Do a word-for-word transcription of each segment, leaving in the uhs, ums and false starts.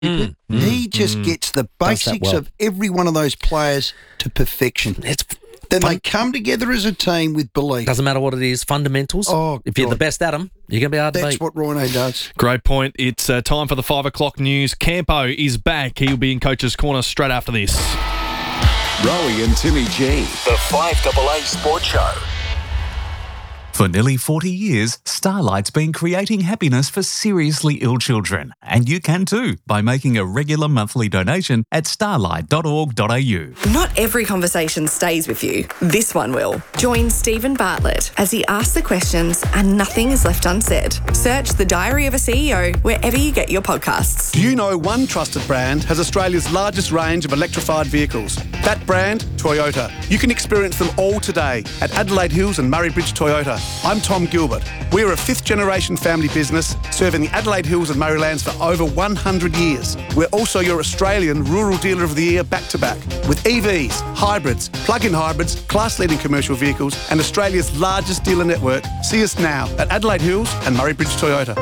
Mm, he mm, just mm. gets the basics well. of every one of those players to perfection. It's then fun- they come together as a team with belief. Doesn't matter what it is, fundamentals. Oh, if you're God. the best at them, you're going to be hard to That's beat. what Rhino does. Great point. It's uh, time for the five o'clock news. Campo is back. He'll be in Coach's Corner straight after this. Rowie and Timmy G. The five A A Sports Show. For nearly forty years, Starlight's been creating happiness for seriously ill children. And you can too, by making a regular monthly donation at starlight dot org dot a u. Not every conversation stays with you. This one will. Join Stephen Bartlett as he asks the questions and nothing is left unsaid. Search The Diary of a C E O wherever you get your podcasts. Do you know one trusted brand has Australia's largest range of electrified vehicles? That brand, Toyota. You can experience them all today at Adelaide Hills and Murray Bridge Toyota. I'm Tom Gilbert. We're a fifth-generation family business serving the Adelaide Hills and Murraylands for over one hundred years. We're also your Australian Rural Dealer of the Year back-to-back with E Vs, hybrids, plug-in hybrids, class-leading commercial vehicles and Australia's largest dealer network. See us now at Adelaide Hills and Murray Bridge Toyota.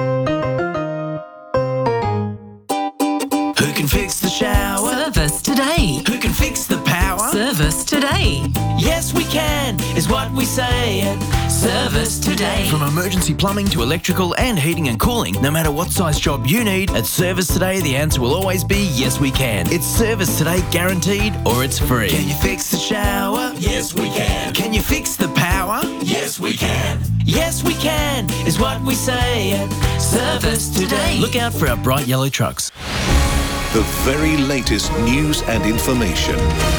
Who can fix the shower? Service Today. Who can fix the power? Service Today. Yes, we can, is what we say at Service Today. From emergency plumbing to electrical and heating and cooling, no matter what size job you need, at Service Today, the answer will always be yes, we can. It's Service Today guaranteed or it's free. Can you fix the shower? Yes, we can. Can you fix the power? Yes, we can. Yes, we can, is what we say at Service Today. Look out for our bright yellow trucks. The very latest news and information.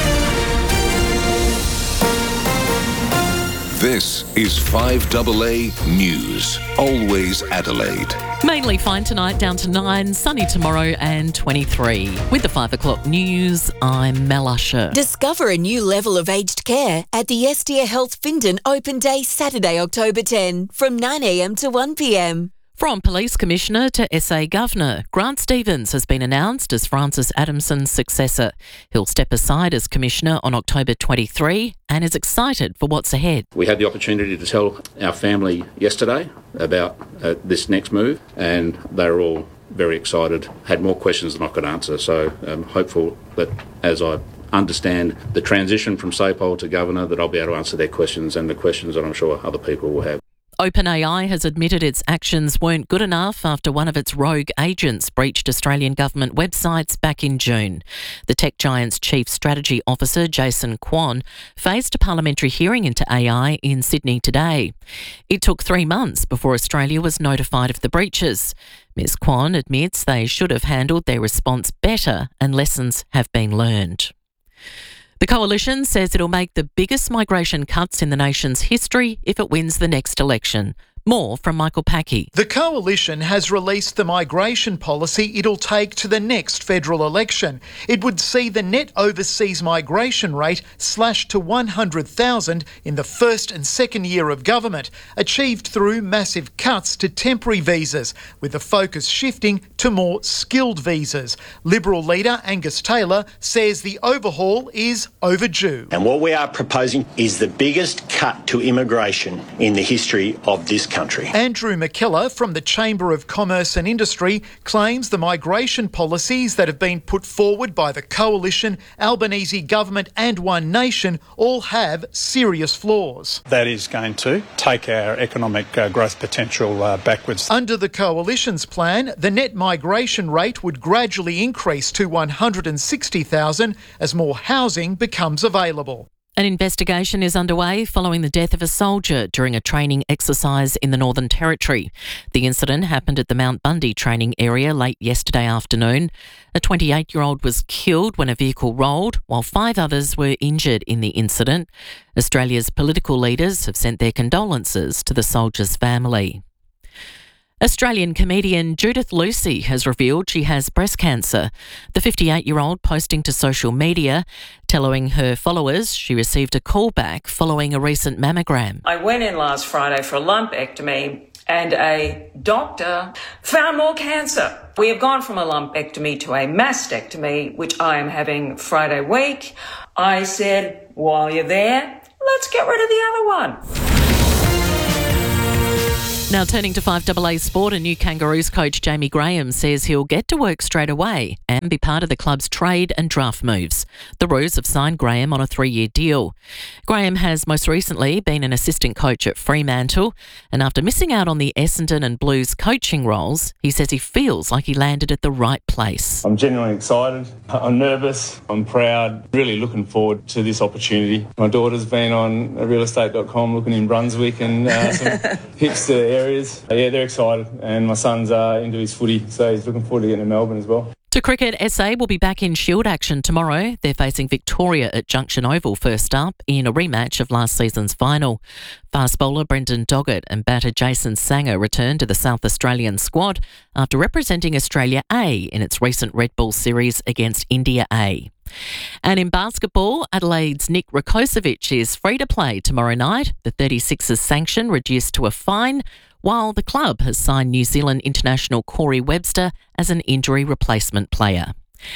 This is five A A News. Always Adelaide. Mainly fine tonight, down to nine, sunny tomorrow and twenty-three. With the five o'clock news, I'm Mel Usher. Discover a new level of aged care at the Estia Health Findon Open Day Saturday, October tenth from nine a m to one p m. From Police Commissioner to S A Governor, Grant Stevens has been announced as Francis Adamson's successor. He'll step aside as Commissioner on October twenty-third and is excited for what's ahead. We had the opportunity to tell our family yesterday about uh, this next move, and they were all very excited, had more questions than I could answer. So I'm hopeful that as I understand the transition from S A P O L to Governor, that I'll be able to answer their questions and the questions that I'm sure other people will have. OpenAI has admitted its actions weren't good enough after one of its rogue agents breached Australian government websites back in June. The tech giant's chief strategy officer, Jason Kwon, faced a parliamentary hearing into A I in Sydney today. It took three months before Australia was notified of the breaches. Miz Kwon admits they should have handled their response better and lessons have been learned. The Coalition says it'll make the biggest migration cuts in the nation's history if it wins the next election. More from Michael Packey. The Coalition has released the migration policy it'll take to the next federal election. It would see the net overseas migration rate slashed to one hundred thousand in the first and second year of government, achieved through massive cuts to temporary visas, with the focus shifting to more skilled visas. Liberal leader Angus Taylor says the overhaul is overdue. And what we are proposing is the biggest cut to immigration in the history of this country. Andrew McKellar from the Chamber of Commerce and Industry claims the migration policies that have been put forward by the Coalition, Albanese government and One Nation all have serious flaws. That is going to take our economic uh, growth potential uh, backwards. Under the Coalition's plan, the net migration rate would gradually increase to one hundred sixty thousand as more housing becomes available. An investigation is underway following the death of a soldier during a training exercise in the Northern Territory. The incident happened at the Mount Bundy training area late yesterday afternoon. A twenty-eight-year-old was killed when a vehicle rolled, while five others were injured in the incident. Australia's political leaders have sent their condolences to the soldier's family. Australian comedian Judith Lucy has revealed she has breast cancer. The fifty-eight-year-old posting to social media, telling her followers she received a call back following a recent mammogram. I went in last Friday for a lumpectomy and a doctor found more cancer. We have gone from a lumpectomy to a mastectomy, which I am having Friday week. I said, while you're there, let's get rid of the other one. Now turning to five A A Sport, a new Kangaroos coach Jamie Graham says he'll get to work straight away and be part of the club's trade and draft moves. The Roos have signed Graham on a three-year deal. Graham has most recently been an assistant coach at Fremantle, and after missing out on the Essendon and Blues coaching roles, he says he feels like he landed at the right place. I'm genuinely excited. I'm nervous. I'm proud. Really looking forward to this opportunity. My daughter's been on real estate dot com looking in Brunswick and uh, some hipster areas. Yeah, they're excited, and my son's uh, into his footy, so he's looking forward to getting to Melbourne as well. To cricket, S A will be back in Shield action tomorrow. They're facing Victoria at Junction Oval first up in a rematch of last season's final. Fast bowler Brendan Doggett and batter Jason Sanger return to the South Australian squad after representing Australia A in its recent Red Bull series against India A. And in basketball, Adelaide's Nick Rakocevic is free to play tomorrow night. The thirty-sixers sanction reduced to a fine, while the club has signed New Zealand international Corey Webster as an injury replacement player.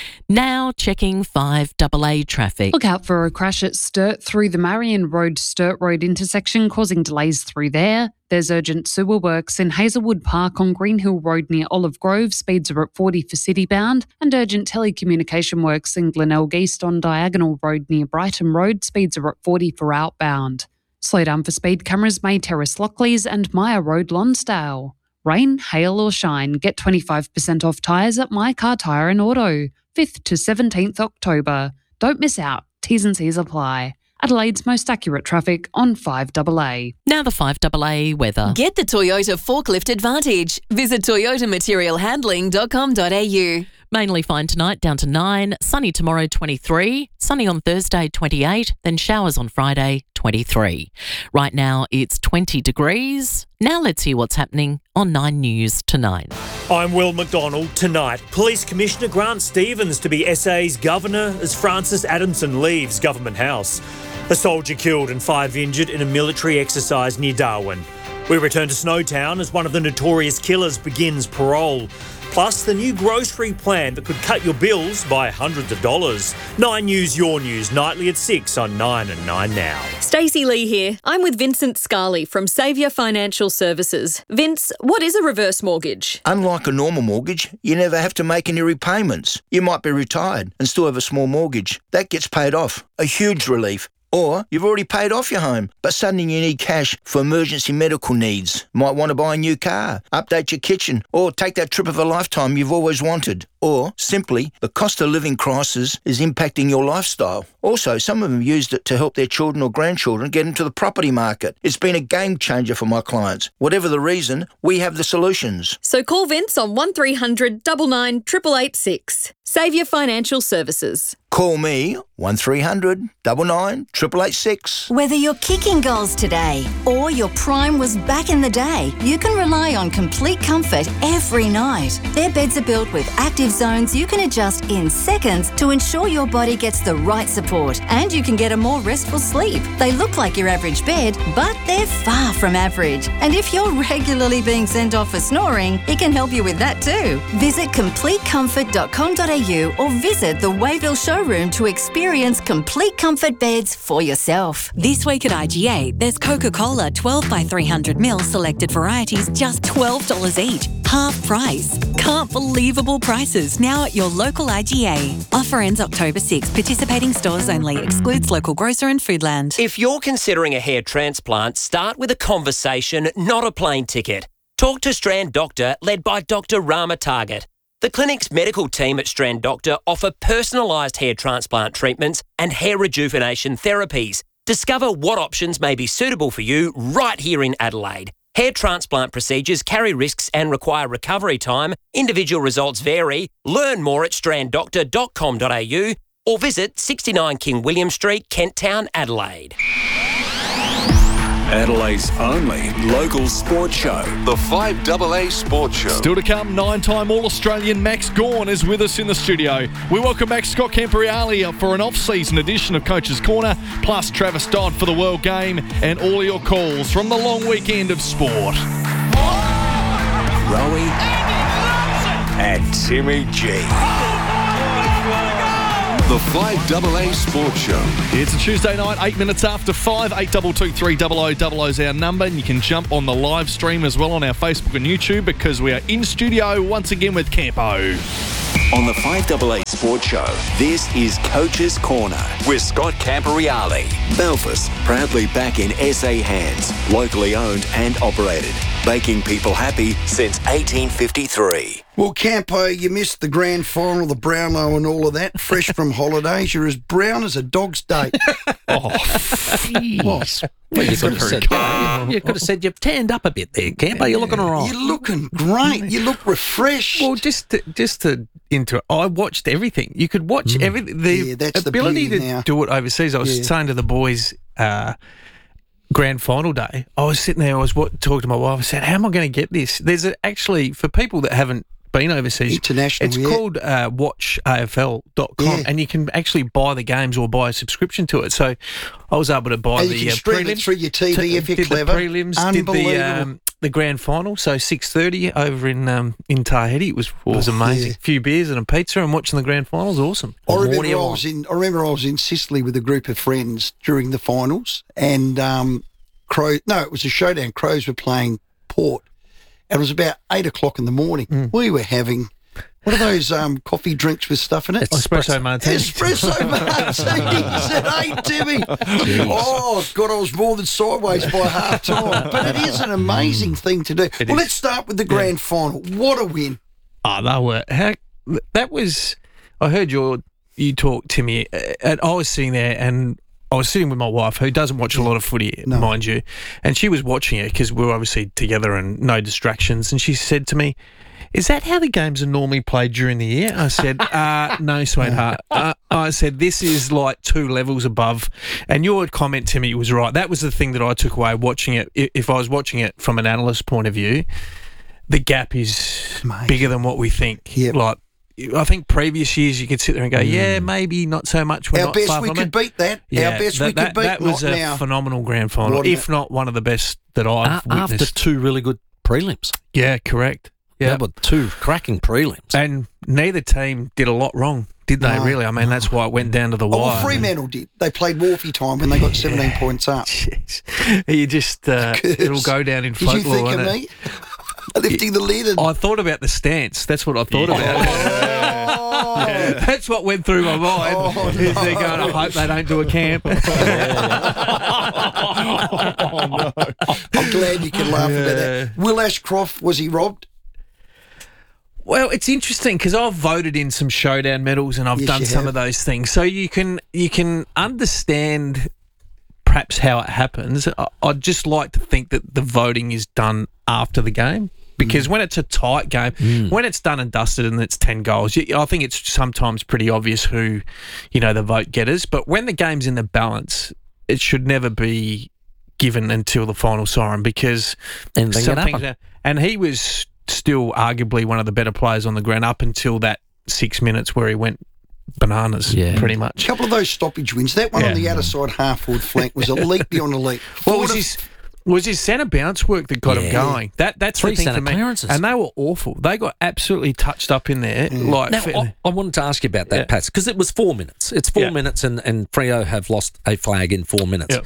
Now checking five A A traffic. Look out for a crash at Sturt through the Marion Road-Sturt Road intersection, causing delays through there. There's urgent sewer works in Hazelwood Park on Greenhill Road near Olive Grove. Speeds are at forty for city-bound. And urgent telecommunication works in Glenelg East on Diagonal Road near Brighton Road. Speeds are at forty for outbound. Slow down for speed cameras, May Terrace Lockleys and Maya Road Lonsdale. Rain, hail or shine, get twenty-five percent off tyres at My Car Tyre and Auto. fifth to seventeenth October. Don't miss out. T's and C's apply. Adelaide's most accurate traffic on five A A. Now the five A A weather. Get the Toyota Forklift Advantage. Visit toyota material handling dot com dot a u. Mainly fine tonight, down to nine. Sunny tomorrow, twenty-three. Sunny on Thursday, twenty-eight. Then showers on Friday, twenty-three. Right now, it's twenty degrees. Now let's hear what's happening on Nine News tonight. I'm Will McDonald. Tonight, Police Commissioner Grant Stevens to be S A's Governor as Francis Adamson leaves Government House. A soldier killed and five injured in a military exercise near Darwin. We return to Snowtown as one of the notorious killers begins parole. Plus, the new grocery plan that could cut your bills by hundreds of dollars. Nine News, your news, nightly at six on Nine and Nine Now. Stacey Lee here. I'm with Vincent Scarley from Saviour Financial Services. Vince, what is a reverse mortgage? Unlike a normal mortgage, you never have to make any repayments. You might be retired and still have a small mortgage. That gets paid off. A huge relief. Or you've already paid off your home, but suddenly you need cash for emergency medical needs. Might want to buy a new car, update your kitchen, or take that trip of a lifetime you've always wanted. Or simply, the cost of living crisis is impacting your lifestyle. Also, some of them used it to help their children or grandchildren get into the property market. It's been a game changer for my clients. Whatever the reason, we have the solutions. So call Vince on one three hundred nine nine eight eight eight six. Saviour Financial Services. Call me one three hundred nine nine eight eight eight six. Whether you're kicking goals today or your prime was back in the day, you can rely on Complete Comfort every night. Their beds are built with active zones you can adjust in seconds to ensure your body gets the right support and you can get a more restful sleep. They look like your average bed, but they're far from average. And if you're regularly being sent off for snoring, it can help you with that too. Visit complete comfort dot com dot a u or visit the Wayville showroom to experience Complete Comfort beds for yourself. This week at I G A, there's Coca-Cola twelve by three hundred mil selected varieties, just twelve dollars each. Half price. Can't believable prices now at your local I G A. Offer ends October sixth. Participating stores only. Excludes local grocer and Foodland. If you're considering a hair transplant, start with a conversation, not a plane ticket. Talk to Strand Doctor, led by Doctor Rama Target. The clinic's medical team at Strand Doctor offer personalised hair transplant treatments and hair rejuvenation therapies. Discover what options may be suitable for you right here in Adelaide. Hair transplant procedures carry risks and require recovery time. Individual results vary. Learn more at strand doctor dot com dot a u or visit sixty-nine King William Street, Kent Town, Adelaide. Adelaide's only local sports show, the five A A Sports Show. Still to come, nine-time All-Australian Max Gawn is with us in the studio. We welcome back Scott Camporeale for an off-season edition of Coach's Corner, plus Travis Dodd for the World Game and all your calls from the long weekend of sport. Rowie and Timmy G. The The five double A Sports Show. It's a Tuesday night, eight minutes after five. eight two two three double oh double oh is our number, and you can jump on the live stream as well on our Facebook and YouTube because we are in studio once again with Campo. On the five double A Sports Show, this is Coach's Corner with Scott Camporeale. Belfast, proudly back in S A hands, locally owned and operated, making people happy since eighteen fifty-three. Well, Campo, you missed the grand final, the Brownlow and all of that. Fresh from holidays, you're as brown as a dog's date. Oh, What? Well, you could have said, uh, you could have said you've tanned up a bit there, Campo. You're looking all right. You're looking great. You look refreshed. Well, just to, just to into it, I watched everything. You could watch Mm. everything. The Yeah, that's the ability beauty to now. do it overseas. I was Yeah. saying to the boys, uh, grand final day, I was sitting there, I was what, talking to my wife, I said, how am I going to get this? There's a, actually, for people that haven't been overseas, International, it's yeah. called uh, watch A F L dot com, Yeah. and you can actually buy the games or buy a subscription to it. So I was able to buy And the you can uh, stream it prelims. through your T V T- if you're did clever. The prelims, did the, Unbelievable. um, the grand final, so six thirty over in um, in Tahiti. It was was Oh, amazing. yeah. A few beers and a pizza and watching the grand finals, awesome. I remember I was in. I remember I was in Sicily with a group of friends during the finals, and um, Crow. No, it was a showdown. Crows were playing Port, and it was about eight o'clock in the morning. Mm. We were having. What are those um, coffee drinks with stuff in it? Espresso martini. Espresso martinis at eight, Timmy. Oh, God, I was more than sideways by half time. But it is an amazing thing to do. It well, is. let's start with the grand final. What a win. Oh, they were. Heck, that was. I heard your you talk, Timmy, and I was sitting there and I was sitting with my wife, who doesn't watch a lot of footy, No. mind you, and she was watching it because we were obviously together and no distractions. And she said to me, "Is that how the games are normally played during the year?" I said, uh, no, sweetheart. Uh, I said, this is like two levels above. And your comment, Timmy, was right. That was the thing that I took away watching it. I- If I was watching it from an analyst's point of view, the gap is bigger than what we think. Like, I think previous years you could sit there and go, yeah, maybe not so much. We're Our not best far we from could it. beat that. Yeah, Our best that, we could that, beat. That was not a now. phenomenal grand final, Wasn't if it? not one of the best that I've A- witnessed. after two really good prelims. Yeah, correct. Yeah, There were two cracking prelims. and neither team did a lot wrong, did they? No, really? I mean, that's why it went down to the Oh, wire. well, Fremantle did. They played Wolfie time when they got seventeen points up. You just uh, it'll go down in Did you folklore. think of won't me? it? Lifting the lid. And... I thought about the stance. That's what I thought about. Yeah, that's what went through my mind. Oh, is no. they're going, I hope they don't do a camp. I'm glad you can laugh about that. Will Ashcroft, was he robbed? Well, it's interesting because I've voted in some showdown medals and I've Yes, done you some have. of those things, so you can you can understand perhaps how it happens. I, I'd just like to think that the voting is done after the game. Because when it's a tight game, when it's done and dusted and it's ten goals, you- I think it's sometimes pretty obvious who, you know, the vote getters. But when the game's in the balance, it should never be given until the final siren because Anything some can things happen. are- and he was still arguably one of the better players on the ground up until that six minutes where he went bananas, Yeah. pretty A much. couple of those stoppage wins. That one Yeah. on the outer side half forward flank was elite beyond elite. What was Forward- his was his centre bounce work that got him Yeah. going? That that's Three the thing centre for me. clearances. And they were awful. They got absolutely touched up in there. Like Now, fit- I, I wanted to ask you about that, Yeah. Pats, because it was four minutes. It's four Yeah. minutes, and, and Freo have lost a flag in four minutes.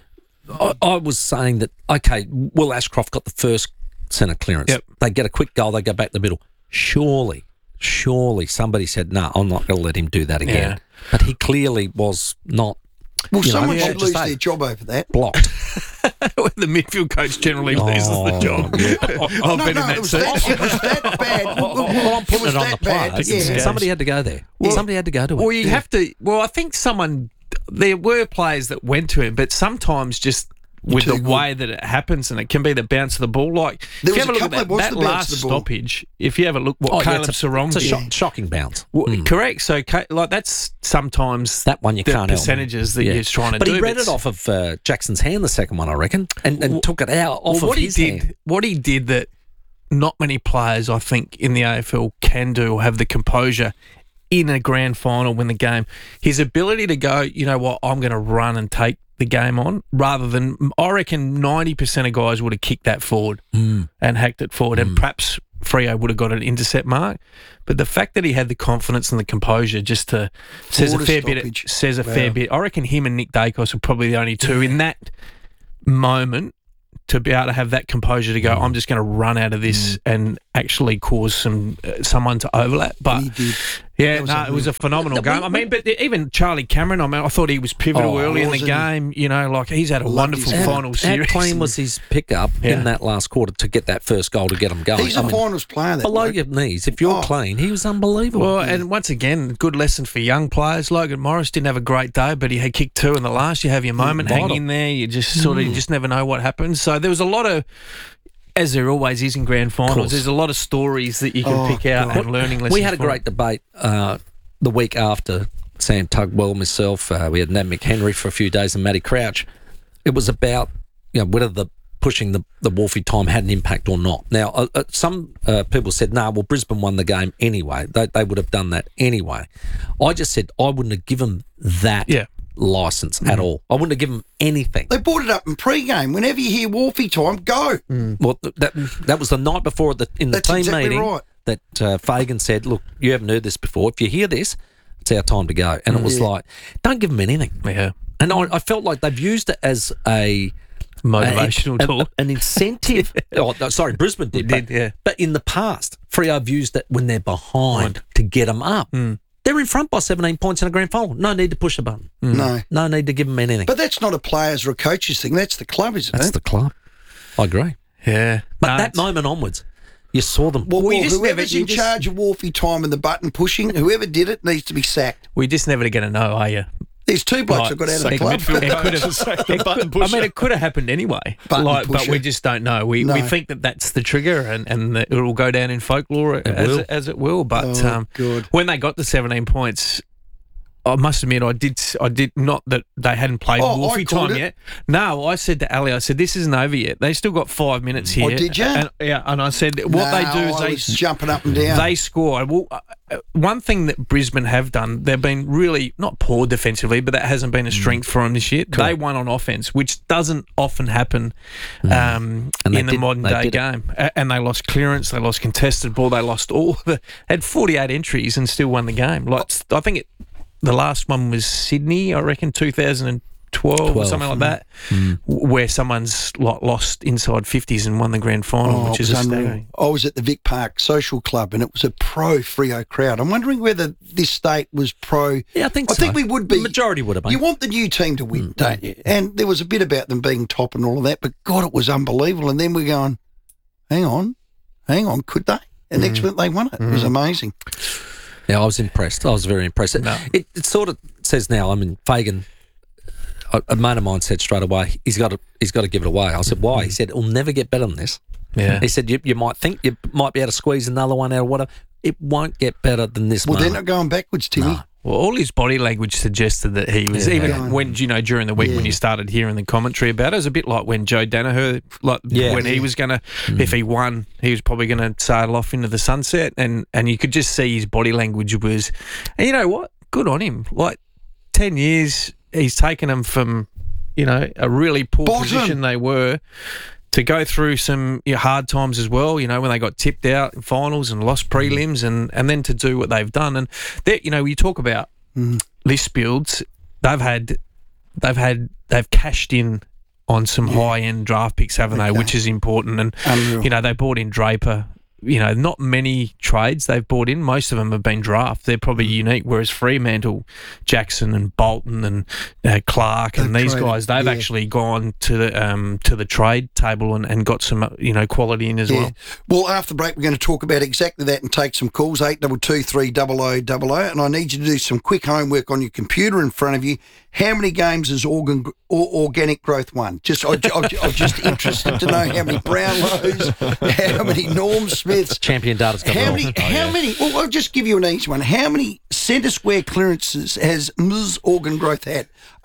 I, I was saying that, okay, Will Ashcroft got the first centre clearance. Yep. They get a quick goal, they go back the middle. Surely, surely somebody said, no, I'm not going to let him do that again. Yeah. But he clearly was not. Well, you know, someone what should to lose say, their job over that. blocked. the midfield coach generally Oh, loses the job. I've no, been no, in that it was seat. that, it was that bad. Well, well, Well, I'm putting was it on the that bad, players. yeah. Somebody had to go there. Somebody had to go to it. Well, you have to. Well, I think someone. There were players that went to him, but sometimes just with Too the good. way that it happens, and it can be the bounce of the ball. Like There if you was have a a look at couple that, that was that the bounce last of the ball. stoppage, if you have a look what Oh, yeah, Caleb it's a- Sarong it's a did. shock, shocking bounce. Well, Mm. Correct. So, Ca- like that's sometimes That one you the can't help. percentages that Yeah. you're trying to but do. he read but it off of uh, Jackson's hand, the second one, I reckon, and, and Well- took it out off well, of what his he did, hand. what he did that not many players, I think, in the A F L can do or have the composure in a grand final when the game. His ability to go, you know what, I'm going to run and take the game on, rather than I reckon ninety percent of guys would have kicked that forward Mm. and hacked it forward, and perhaps Freo would have got an intercept mark. But the fact that he had the confidence and the composure just to says a fair stoppage. bit. Says a Wow. fair bit. I reckon him and Nick Dacos are probably the only two in that moment to be able to have that composure to go, I'm just going to run out of this mm. and actually cause some uh, someone to overlap. But he did. yeah, no, it was a phenomenal game. I mean, but the, even Charlie Cameron, I mean, I thought he was pivotal Oh, early in the wasn't game. You know, like he's had a wonderful How- final series. How clean was his pickup Yeah. in that last quarter to get that first goal to get him going? He's a I mean, finals player. That below bloke. your knees, if you're Oh. clean, he was unbelievable. Well, and once again, good lesson for young players. Logan Morris didn't have a great day, but he had kicked two in the last. You have your moment, hang vital. in there. You just sort of, you just never know what happens. So there was a lot of, as there always is in grand finals, course. there's a lot of stories that you can Oh, pick out God. and learning lessons. We had a from great it. debate uh, the week after Sam Tugwell, myself. Uh, we had Nat McHenry for a few days and Matty Crouch. It was about you know whether the pushing the, the Wolfie time had an impact or not. Now, uh, uh, some uh, people said, no, nah, well, Brisbane won the game anyway. They, they would have done that anyway. I just said I wouldn't have given that Yeah. licence at all. I wouldn't have given anything. They brought it up in pre-game. Whenever you hear Wolfie time, go. Well, th- that that was the night before the, in the That's team exactly meeting right. that uh, Fagan said, look, you haven't heard this before. If you hear this, it's our time to go. And it was Yeah. like, don't give them anything. Yeah. And I, I felt like they've used it as a Motivational a- a- tool. an incentive. oh, no, sorry, Brisbane did. Did, but, yeah. but in the past, Freo have used it when they're behind to get them up. Mm. They're in front by seventeen points in a grand final. No need to push a button. No. No need to give them anything. But that's not a players or a coaches thing. That's the club, isn't That's it? the club. I agree. Yeah. But No, that it's- moment onwards, you saw them. well, Well, you well, just never- whoever's you in just- charge of Wolfie time and the button pushing, whoever did it needs to be sacked. We're just never going to know, are you? There's two blokes Like, that got out of the second club. midfield It could have. It could, I mean, it could have happened anyway. Button Like, but pusher. we just don't know. We No. we think that that's the trigger, and and that it will go down in folklore as will. it, as it will. But Oh, um, good. when they got the seventeen points, I must admit, I did. I did not that they hadn't played Oh, I Wolfie called time it. yet. No, I said to Ali, I said this isn't over yet. They still got five minutes here. Oh, did ya? And, yeah, and I said what No, they do is I they was jumping up and down. they score. Well, uh, one thing that Brisbane have done, they've been really not poor defensively, but that hasn't been a strength for them this year. They won on offense, which doesn't often happen um, And they in the did- modern they day did it. game. A- And they lost clearance, they lost contested ball, they lost all. The, had forty-eight entries and still won the game. Like I think it, the last one was Sydney, I reckon, two thousand twelve or twelve. something like that, Mm. w- where someone's lo- lost inside fifties and won the grand final, Oh, which it is was astounding. unreal. I was at the Vic Park Social Club and it was a pro Freo crowd. I'm wondering whether this state was pro. Yeah, I think I so. think we would be. The majority would have been. You want the new team to win, don't you? And there was a bit about them being top and all of that, but God, it was unbelievable. And then we're going, hang on, hang on, could they? And next minute they won it. It was amazing. Yeah, I was impressed. I was very impressed. It, it, it sort of says now, I mean, Fagan, a, a mate of mine said straight away, he's got to he's got to give it away. I said, why? He said, it'll never get better than this. Yeah. He said, you, you might think you might be able to squeeze another one out or whatever. It won't get better than this Well, moment. they're not going backwards, Timmy. No. Well, all his body language suggested that he was, Yeah. even when, you know, during the week when you started hearing the commentary about it, it was a bit like when Joe Danaher, like Yeah. when he was going to, if he won, he was probably going to sail off into the sunset. And, and you could just see his body language was, and you know what? Good on him. Like ten years, he's taken them from, you know, a really poor Bottom. position they were to go through some you know, hard times as well, you know, when they got tipped out in finals and lost prelims and, and then to do what they've done. And, that you know, you talk about Mm. list builds, they've had, they've had, they've cashed in on some high-end draft picks, haven't they, Okay. which is important. And, Unreal. you know, they bought in Draper. You know, not many trades they've bought in. Most of them have been draft. They're probably Mm. unique, whereas Fremantle, Jackson and Bolton and uh, Clark and They've these traded, guys, they've yeah. actually gone to the um, to the trade table and, and got some, uh, you know, quality in as Yeah. well. Well, after the break, we're going to talk about exactly that and take some calls, eight two two three double oh double oh. And I need you to do some quick homework on your computer in front of you. How many games has organ, or, organic growth won? Just, I, I, I'm just interested to know how many Brownlows, how many Norm Smiths. Champion data's got How it all. many, how many, well, I'll just give you an easy one. How many centre square clearances has Ms Organ Growth had?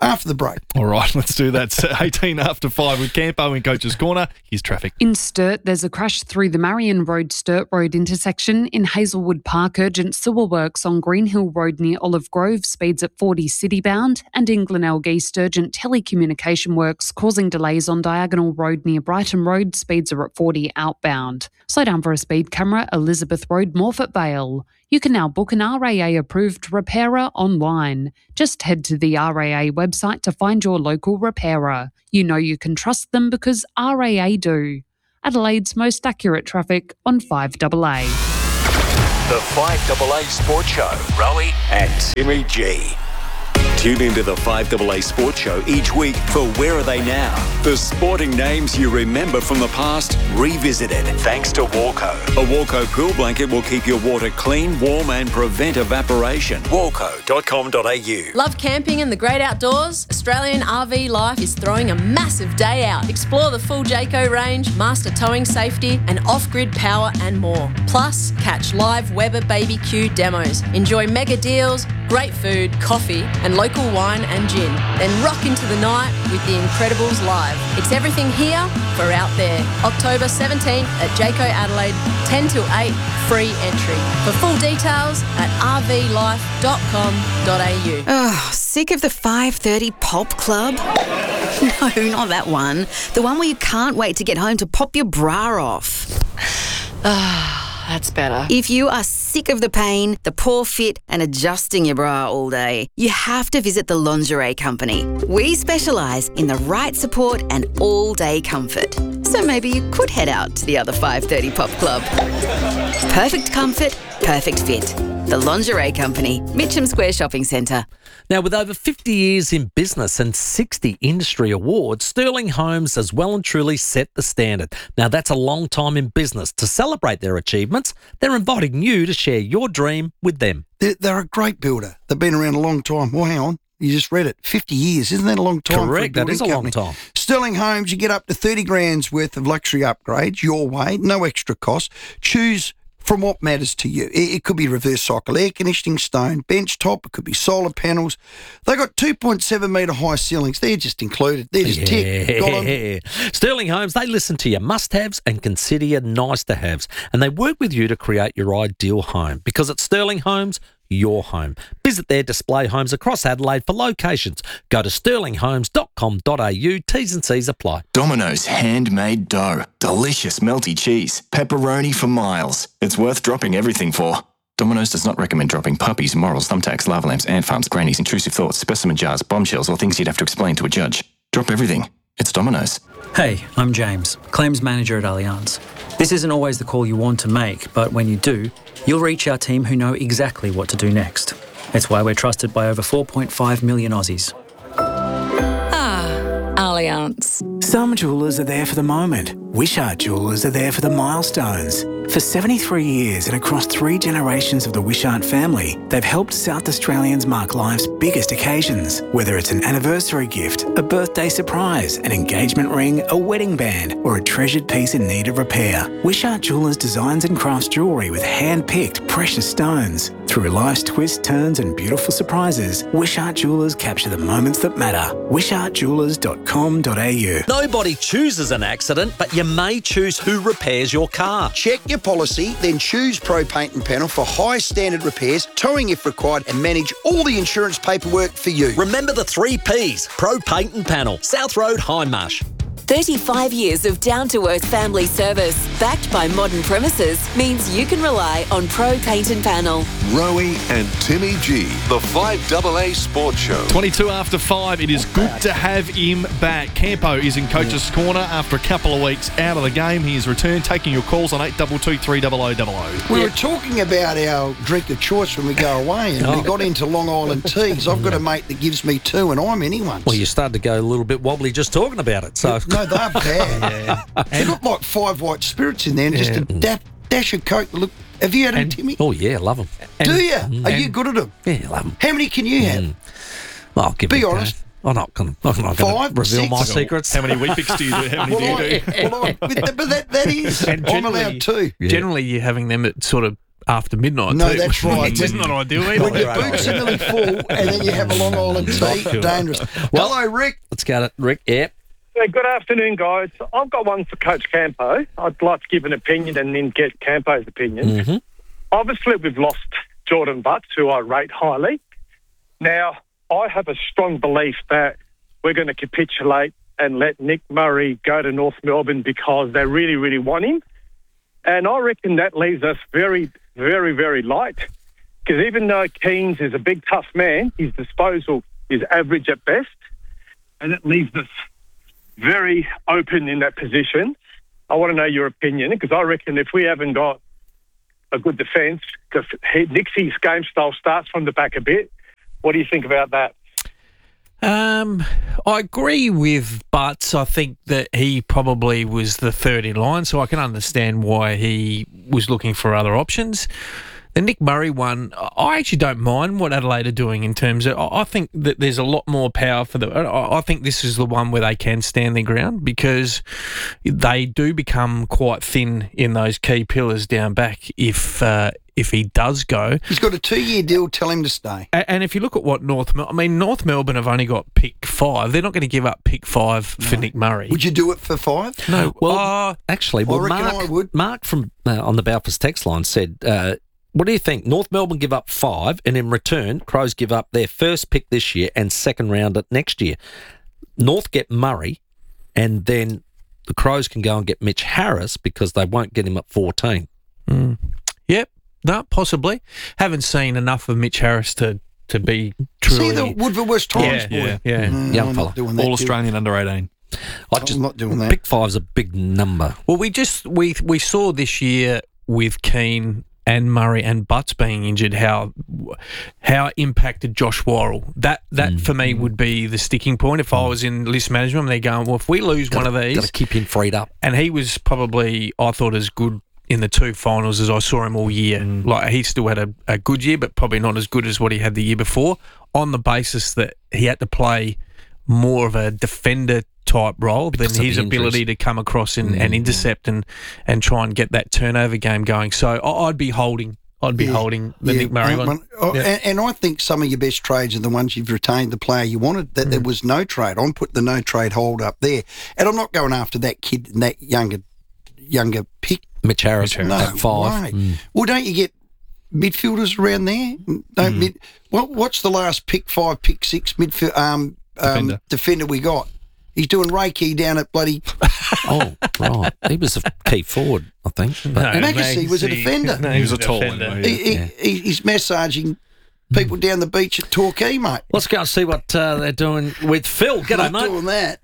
after the break. All right, let's do that. It's eighteen after five with Campo in Coach's Corner. Here's traffic. In Sturt, there's a crash through the Marion Road Sturt Road intersection. In Hazelwood Park, urgent sewer works on Green Hill Road near Olive Grove, speeds at forty citybound. And in Glenelg East, urgent telecommunication works causing delays on Diagonal Road near Brighton Road, speeds are at forty outbound. Slow down for a speed camera, Elizabeth Road, Morfett Vale. You can now book an R A A-approved repairer online. Just head to the R A A website to find your local repairer. You know you can trust them because R A A do. Adelaide's most accurate traffic on five A A. The five A A Sports Show. Rowie and Timmy G. Tune into the five A A Sports Show each week for Where Are They Now? The sporting names you remember from the past, revisited. Thanks to Walco. A Walco pool blanket will keep your water clean, warm and prevent evaporation. walco dot com dot a u. Love camping and the great outdoors? Australian R V Life is throwing a massive day out. Explore the full Jayco range, master towing safety and off-grid power and more. Plus, catch live Weber B B Q demos. Enjoy mega deals, great food, coffee and local wine and gin. Then rock into the night with the Incredibles Live. It's everything here for out there. October seventeenth at Jayco Adelaide, ten till eight, free entry. For full details at r v life dot com dot a u. Oh, sick of the five thirty Pop Club? No, not that one. The one where you can't wait to get home to pop your bra off. Ah, that's better. If you are sick of the pain, the poor fit and adjusting your bra all day, you have to visit the Lingerie Company. We specialise in the right support and all-day comfort. So maybe you could head out to the other five thirty Pop Club. Perfect comfort, perfect fit. The Lingerie Company, Mitcham Square Shopping Centre. Now, with over fifty years in business and sixty industry awards, Sterling Homes has well and truly set the standard. Now, that's a long time in business. To celebrate their achievements, they're inviting you to share your dream with them. They're, they're a great builder. They've been around a long time. Well, hang on. You just read it. fifty years. Isn't that a long time? Correct. For a that is a company? long time. Sterling Homes, you get up to thirty grand's worth of luxury upgrades your way. No extra cost. Choose from what matters to you. It, it could be reverse cycle air conditioning, stone, bench top. It could be solar panels. They got two point seven metre high ceilings. They're just included. They're just yeah. tick. Got 'em. Sterling Homes, they listen to your must-haves and consider your nice-to-haves. And they work with you to create your ideal home. Because at Sterling Homes, your home. Visit their display homes across Adelaide for locations. Go to sterling homes dot com dot a u. T's and C's apply. Domino's handmade dough. Delicious melty cheese. Pepperoni for miles. It's worth dropping everything for. Domino's does not recommend dropping puppies, morals, thumbtacks, lava lamps, ant farms, grannies, intrusive thoughts, specimen jars, bombshells, or things you'd have to explain to a judge. Drop everything. It's Domino's. Hey, I'm James, Claims Manager at Allianz. This isn't always the call you want to make, but when you do, you'll reach our team who know exactly what to do next. It's why we're trusted by over four point five million Aussies. Ah, Allianz. Some jewellers are there for the moment. Wishart Jewellers are there for the milestones. For seventy-three years and across three generations of the Wishart family, they've helped South Australians mark life's biggest occasions. Whether it's an anniversary gift, a birthday surprise, an engagement ring, a wedding band, or a treasured piece in need of repair, Wishart Jewellers designs and crafts jewellery with hand-picked precious stones. Through life's twists, turns and beautiful surprises, Wishart Jewellers capture the moments that matter. wishart jewellers dot com dot a u. Nobody chooses an accident, but you may choose who repairs your car. Check your policy, then choose Pro Paint and Panel for high standard repairs, towing if required, and manage all the insurance paperwork for you. Remember the three P's. Pro Paint and Panel. South Road, Hindmarsh. thirty-five years of down-to-earth family service, backed by modern premises, means you can rely on Pro Paint and Panel. Rowie and Timmy G, the five A A Sports Show. twenty-two after five, it is good to have him back. Campo is in Coach's Corner after a couple of weeks out of the game. He has returned, taking your calls on eight two two, three zero zero zero zero. We were talking about our drink of choice when we go away, and Oh. we got into Long Island teas. I've got a mate that gives me two, and I'm anyone's. Well, you started to go a little bit wobbly just talking about it. So No, they're bad. They've got like five white spirits in there and just a da- dash of Coke. Look, have you had them, Timmy? Oh, yeah, love them. Do you? Are you good at them? Yeah, love them. How many can you have? Well, I'll give Be it a go. honest. I'm not going to Five? reveal Six? my secrets. How many Weet-Bix do you do? How many do you do? Well, I, but, but that, that is. And I'm generally- allowed two. Generally, you're having them at sort of after midnight. No, too. that's right. Which is not ideal either. When your boots are nearly full and then you have a Long Island tea, Cool. dangerous. Well, hello, Rick. Let's go to Rick. Yeah. Yeah, good afternoon, guys. I've got one for Coach Campo. I'd like to give an opinion and then get Campo's opinion. Mm-hmm. Obviously, we've lost Jordan Butts, who I rate highly. Now, I have a strong belief that we're going to capitulate and let Nick Murray go to North Melbourne because they really, really want him. And I reckon that leaves us very, very, very light. Because even though Keanes is a big, tough man, his disposal is average at best. And it leaves us very open in that position. I want to know your opinion, because I reckon if we haven't got a good defence, because Nixie's game style starts from the back a bit. What do you think about that? Um, I agree with Butts. I think that he probably was the third in line, so I can understand why he was looking for other options. The Nick Murray one, I actually don't mind what Adelaide are doing in terms of. I think that there's a lot more power for the. I think this is the one where they can stand their ground, because they do become quite thin in those key pillars down back if uh, if he does go. He's got a two-year deal. Tell him to stay. And, and if you look at what North, Mel- I mean, North Melbourne have only got pick five. They're not going to give up pick five for Nick Murray. Would you do it for five? No. Well, uh, actually, well, I reckon Mark, I would. Mark from uh, on the Balfour's text line said, uh, what do you think? North Melbourne give up five, and in return, Crows give up their first pick this year and second round at next year. North get Murray, and then the Crows can go and get Mitch Harris because they won't get him at fourteen. Mm. Yep. No, possibly. Haven't seen enough of Mitch Harris to, to be truly... See the Woodville West Times yeah, boy? Yeah, yeah. Mm, Young I'm fella. not doing that, All dude. Australian under eighteen. I just I'm not doing that. Pick five's a big number. Well, we just we we saw this year with Keane and Murray and Butts being injured how how it impacted Josh Worrell. That that Mm. for me would be the sticking point. If I was in list management, they're going, well, if we lose Gotta, one of these, got to keep him freed up. and he was probably, I thought, as good in the two finals as I saw him all year. Mm. Like, he still had a, a good year, but probably not as good as what he had the year before, on the basis that he had to play more of a defender type role Because than of his the ability injuries. to come across and, Mm. and intercept and, and try and get that turnover game going. So I- I'd be holding I'd be Yeah. holding the Yeah, Nick Murray um, one. oh, Yeah. and, and I think some of your best trades are the ones you've retained the player you wanted. That there Mm. was no trade. I'm putting the no trade hold up there, and I'm not going after that kid, that younger, younger pick. Mitch Harris No at five. way. Mm. Well, don't you get midfielders around there? Don't mid. What, what's the last pick five, pick six midfield um, um, Defender. defender we got? He's doing Reiki down at bloody Oh, right. He was a key forward, I think. But No, Magassi was a Magsy- defender. No, He was a tall defender. one. He, he, Yeah. he, he's massaging people down the beach at Torquay, mate. let's go and see what uh, they're doing with Phil. G'day, Not mate. doing that.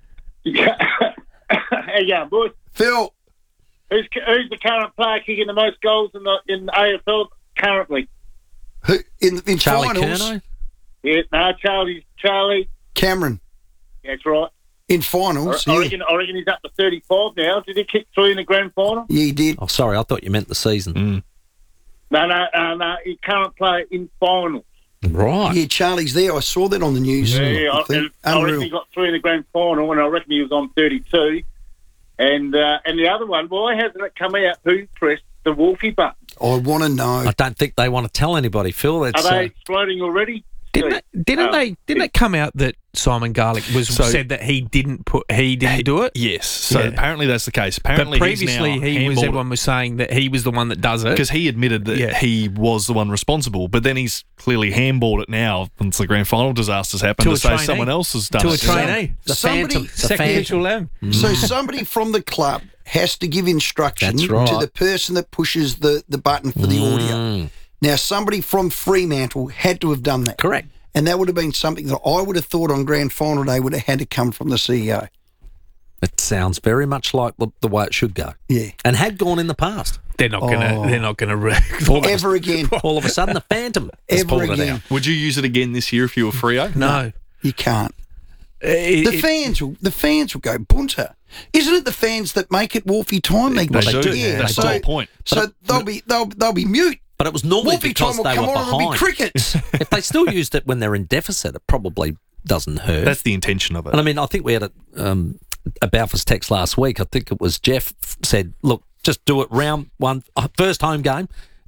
How you going, boys? Phil, Who's, who's the current player kicking the most goals in the in the A F L currently? who in in Charlie finals? Curnow? Yeah, no, Charlie. Charlie. Cameron That's right. in I, finals. I Yeah, reckon. I reckon he's up to thirty-five now. Did he kick three in the grand final? yeah, he did. Oh, sorry, I thought you meant the season. Mm. No, no, no, no. He current player in finals. Right. Yeah, Charlie's there. I saw that on the news. Yeah, I I, think. I reckon Unreal. he got three in the grand final, and I reckon he was on thirty-two. And uh, and the other one, why hasn't it come out who pressed the Wolfie button? I want to know. I don't think they want to tell anybody, Phil. Are That's, they uh, exploding already? Didn't it, didn't Oh. they didn't it come out that Simon Garlick was So- said that he didn't put he didn't do it? Yes. So Yeah. apparently that's the case. But Apparently previously he was everyone was saying that he was the one that does it. because he admitted that Yeah. he was the one responsible, but then he's clearly handballed it now since the grand final disaster's happened To to, a say trainee. someone else has done to a it. trainee. the Somebody- Phantom. The Sacrificial Phantom. lamb. So somebody from the club has to give instruction That's right. to the person that pushes the, the button for the audio. Mm. Now, somebody from Fremantle had to have done that. Correct. And that would have been something that I would have thought on grand final day would have had to come from the C E O. It sounds very much like the, the way it should go. Yeah. And had gone in the past. They're not gonna Oh. they're not gonna Ever again. All of a sudden, the Phantom has Ever pulled it again. out. Would you use it again this year if you were Freo? No. You can't. It- The it- fans will the fans will go bunter. Isn't it the fans that make it Wolfie time? They, They go, do. Yeah. That's so, the whole point. So they'll be they'll they'll be mute. But it was normally Wolfie because time will they come were on and it'll be behind. crickets. If they still used it when they're in deficit, it probably doesn't hurt. That's the intention of it. And I mean, I think we had a, um, a Balfour's text last week. I think it was Jeff said, look, just do it round one, uh, first home game,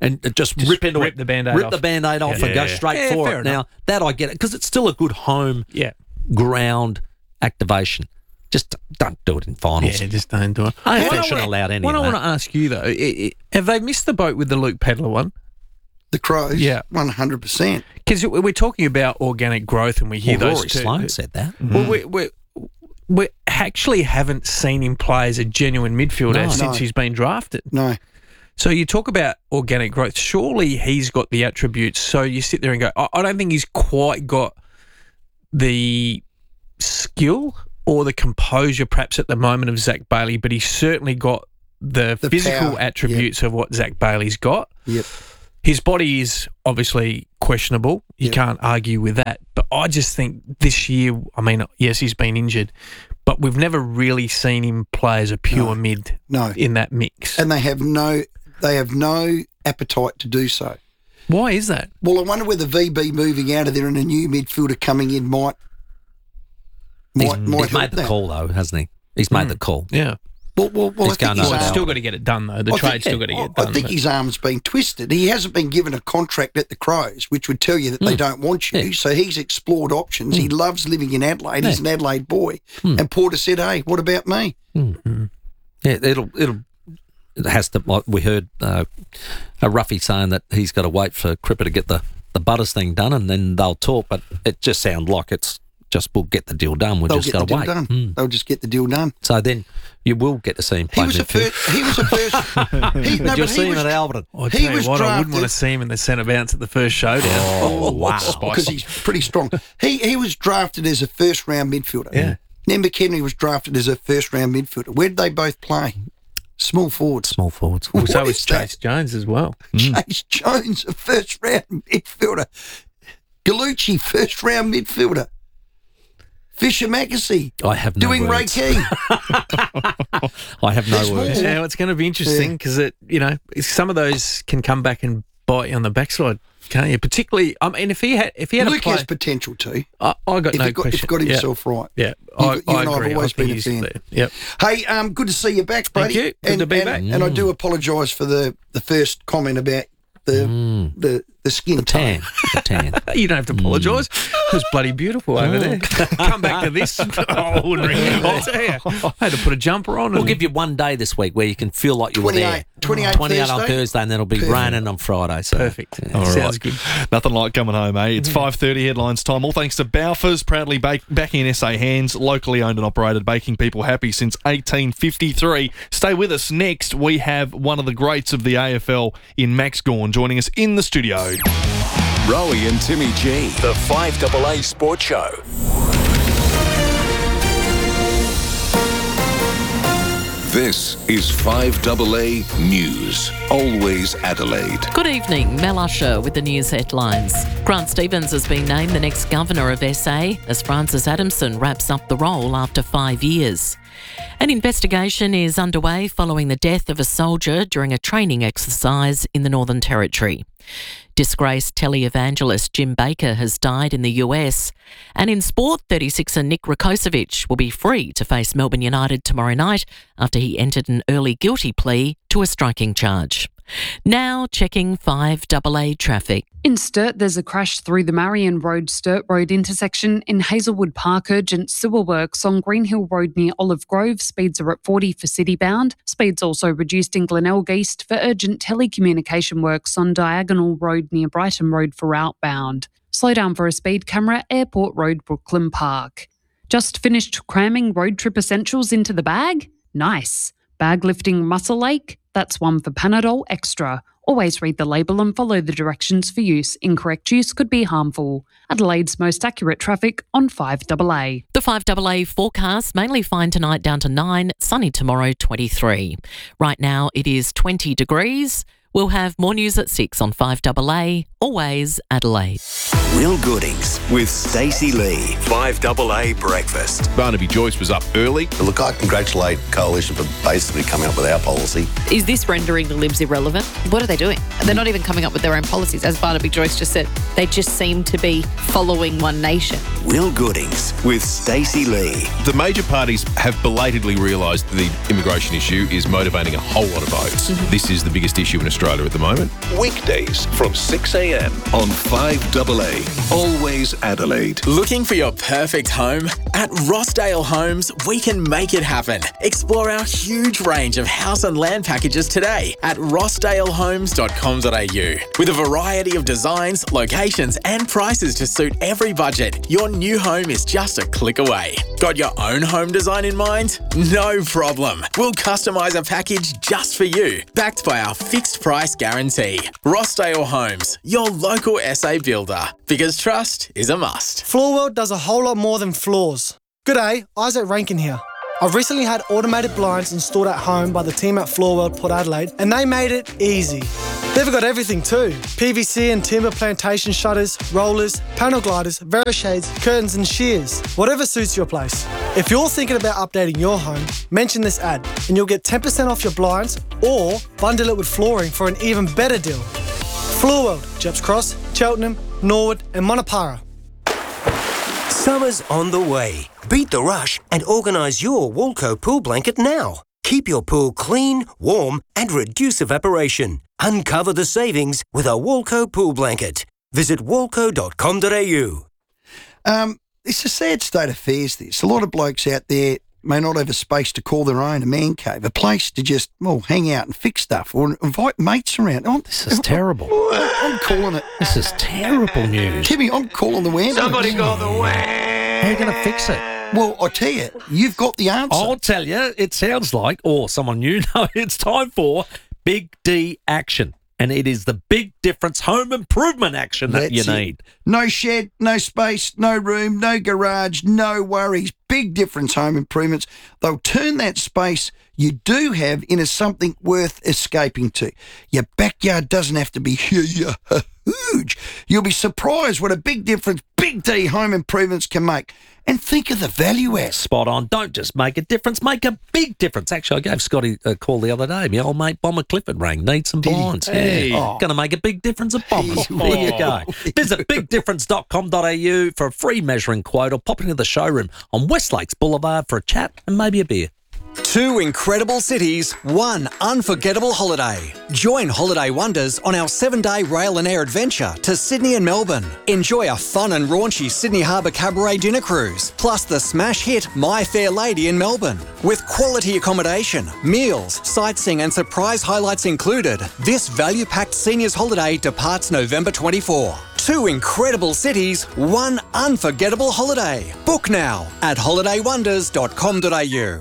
and just, Just rip into rip it, the Band-Aid rip off. the Band-Aid off Yeah, and go yeah, straight yeah, for fair it. enough. Now, that I get it, because it's still a good home Yeah. ground activation. Just don't do it in finals. Yeah, just don't do it. I What shouldn't wanna- allowed any What I of want that. to ask you, though, i i have they missed the boat with the Luke Pedler one? The Crows? Yeah. one hundred percent. Because we're talking about organic growth and we hear Well, those Rory two. Sloane said that. Well, we, we, we actually haven't seen him play as a genuine midfielder No. since No. he's been drafted. No. So you talk about organic growth. Surely he's got the attributes. So you sit there and go, I, I don't think he's quite got the skill or the composure perhaps at the moment of Zach Bailey, but he's certainly got the, The physical power, attributes of what Zach Bailey's got. Yep. His body is obviously questionable. You Yep. can't argue with that. But I just think this year, I mean, yes, he's been injured, but we've never really seen him play as a pure No. mid No. in that mix. And they have no they have no appetite to do so. Why is that? Well, I wonder whether V B moving out of there and a new midfielder coming in might He's, might, might he's help made the that. call, though, hasn't he? He's made Mm. the call. Yeah. Well, well, well He's I think going his over Well, Well, still arm, got to get it done, though. The I trade's think- still got to I- get done. I think but- his arm's been twisted. He hasn't been given a contract at the Crows, which would tell you that they don't want you. Yeah. So he's explored options. He loves living in Adelaide. He's an Adelaide boy. And Porter said, "Hey, what about me?" Yeah, it'll it'll it has to. Like we heard uh, a Ruffy saying that he's got to wait for Cripper to get the the Butters thing done, and then they'll talk. But it just sounds like it's just we'll get the deal done. We've They'll just get the got to deal wait. done. Mm. They'll just get the deal done. So then you will get to see him play He was a midfield. first. He was a first. he, no, You'll but see he him was, at Alberton. I he tell you was what, I wouldn't want to drafted- see him in the centre bounce at the first showdown. Oh, wow. because he's pretty strong. He he was drafted as a first round midfielder. Yeah. Then McHenry was drafted as a first round midfielder. Where did they both play? Small forwards. Small forwards. Well, so What was is that? Chase Jones as well. Chase Jones, a first round midfielder. Galucci, first round midfielder. Fisher Mackesy I have no doing words. Reiki. I have no There's words. more. Yeah, it's going to be interesting because it, you know, some of those can come back and bite you on the backside, can't you? Particularly, I mean, if he had, if he had Luke a play, has potential too. I, I got If no he got, question. if he got Yeah. himself right. Yeah, You- I, you I and I have agree. always I think been a he's fan. there. Yep. Hey, um, good to see you back, buddy. Thank you. Good and, to be and, back. And I do apologise for the, the first comment about the the, the skin The tan. The tan. You don't have to apologise. It was bloody beautiful over there. Come back to this. Oh, I wouldn't really. I'll tell you. I had to put a jumper on. We'll and- give you one day this week where you can feel like you were there. twenty-eight, twenty-eight on Thursday? Thursday, and then it'll be Perfect. raining on Friday. So. Perfect. Yeah. All Sounds right. good. Nothing like coming home, eh? It's five thirty headlines time. All thanks to Balfour's, proudly bake, backing in S A hands, locally owned and operated, baking people happy since eighteen fifty-three. Stay with us. Next, we have one of the greats of the A F L in Max Gawn joining us in the studio. Rowie and Timmy G, the five double A Sports Show. This is five double A News. Always Adelaide. Good evening, Mel Usher with the news headlines. Grant Stevens has been named the next governor of S A as Francis Adamson wraps up the role after five years. An investigation is underway following the death of a soldier during a training exercise in the Northern Territory. Disgraced televangelist Jim Baker has died in the U S. And in sport, thirty-sixer Nick Rakocevic will be free to face Melbourne United tomorrow night after he entered an early guilty plea to a striking charge. Now checking five double A traffic. In Sturt, there's a crash through the Marion Road Sturt Road intersection. In Hazelwood Park, urgent sewer works on Greenhill Road near Olive Grove. Speeds are at forty for city-bound. Speeds also reduced in Glenelg East for urgent telecommunication works on Diagonal Road near Brighton Road for outbound. Slow down for a speed camera, Airport Road, Brooklyn Park. Just finished cramming road trip essentials into the bag? Nice. Bag lifting muscle ache? That's one for Panadol Extra. Always read the label and follow the directions for use. Incorrect use could be harmful. Adelaide's most accurate traffic on five double A. The five double A forecast, mainly fine tonight down to nine, sunny tomorrow twenty-three. Right now it is twenty degrees. We'll have more news at six on five double A, always Adelaide. Real Goodings with Stacey Lee. five double A Breakfast. Barnaby Joyce was up early. Look, I congratulate Coalition for basically coming up with our policy. Is this rendering the Libs irrelevant? What are they doing? They're not even coming up with their own policies. As Barnaby Joyce just said, they just seem to be following One Nation. Will Goodings with Stacey Lee. The major parties have belatedly realised the immigration issue is motivating a whole lot of votes. Mm-hmm. This is the biggest issue in Australia at the moment. Weekdays from six a.m. on five A A. Always Adelaide. Looking for your perfect home? At Rossdale Homes, we can make it happen. Explore our huge range of house and land packages today at rossdale homes dot com dot a u. With a variety of designs, locations and prices to suit every budget, your new home is just a click away. Got your own home design in mind? No problem. We'll customise a package just for you, backed by our fixed price guarantee. Rossdale Homes, your local S A builder. Because trust is a must. Floorworld does a whole lot more than floors. G'day, Isaac Rankin here. I've recently had automated blinds installed at home by the team at Floorworld Port Adelaide, and they made it easy. They've got everything too. P V C and timber plantation shutters, rollers, panel gliders, Verishades, curtains and shears. Whatever suits your place. If you're thinking about updating your home, mention this ad and you'll get ten percent off your blinds or bundle it with flooring for an even better deal. Floorworld, Jeps Cross, Cheltenham, Norwood and Monopara. Summer's on the way. Beat the rush and organise your Walco pool blanket now. Keep your pool clean, warm and reduce evaporation. Uncover the savings with a Walco pool blanket. Visit walco dot com dot a u. Um, it's a sad state of affairs, this. A lot of blokes out there may not have a space to call their own a man cave, a place to just, well, hang out and fix stuff or invite mates around. Oh, This is terrible. I'm calling it. This is terrible news. Timmy, I'm calling the ambulance. Somebody call the wham. How are you going to fix it? Well, I tell you, you've got the answer. I'll tell you, it sounds like, or someone you know, it's time for Big D action. And it is the big difference home improvement action that That's you it. need. No shed, no space, no room, no garage, no worries. Big difference home improvements. They'll turn that space you do have into something worth escaping to. Your backyard doesn't have to be huge. You'll be surprised what a big difference Big D home improvements can make. And think of the value add. Spot on. Don't just make a difference, make a big difference. Actually, I gave Scotty a call the other day. My old mate Bomber Clifford rang. Need some blinds. Hey. Yeah. Oh. Going to make a big difference at Bombers. There you go. Visit big difference dot com dot a u for a free measuring quote or pop into the showroom on West Lakes Boulevard for a chat and maybe a beer. Two incredible cities, one unforgettable holiday. Join Holiday Wonders on our seven-day rail and air adventure to Sydney and Melbourne. Enjoy a fun and raunchy Sydney Harbour Cabaret dinner cruise, plus the smash hit My Fair Lady in Melbourne. With quality accommodation, meals, sightseeing and surprise highlights included, this value-packed seniors holiday departs November twenty-fourth. Two incredible cities, one unforgettable holiday. Book now at holiday wonders dot com dot a u.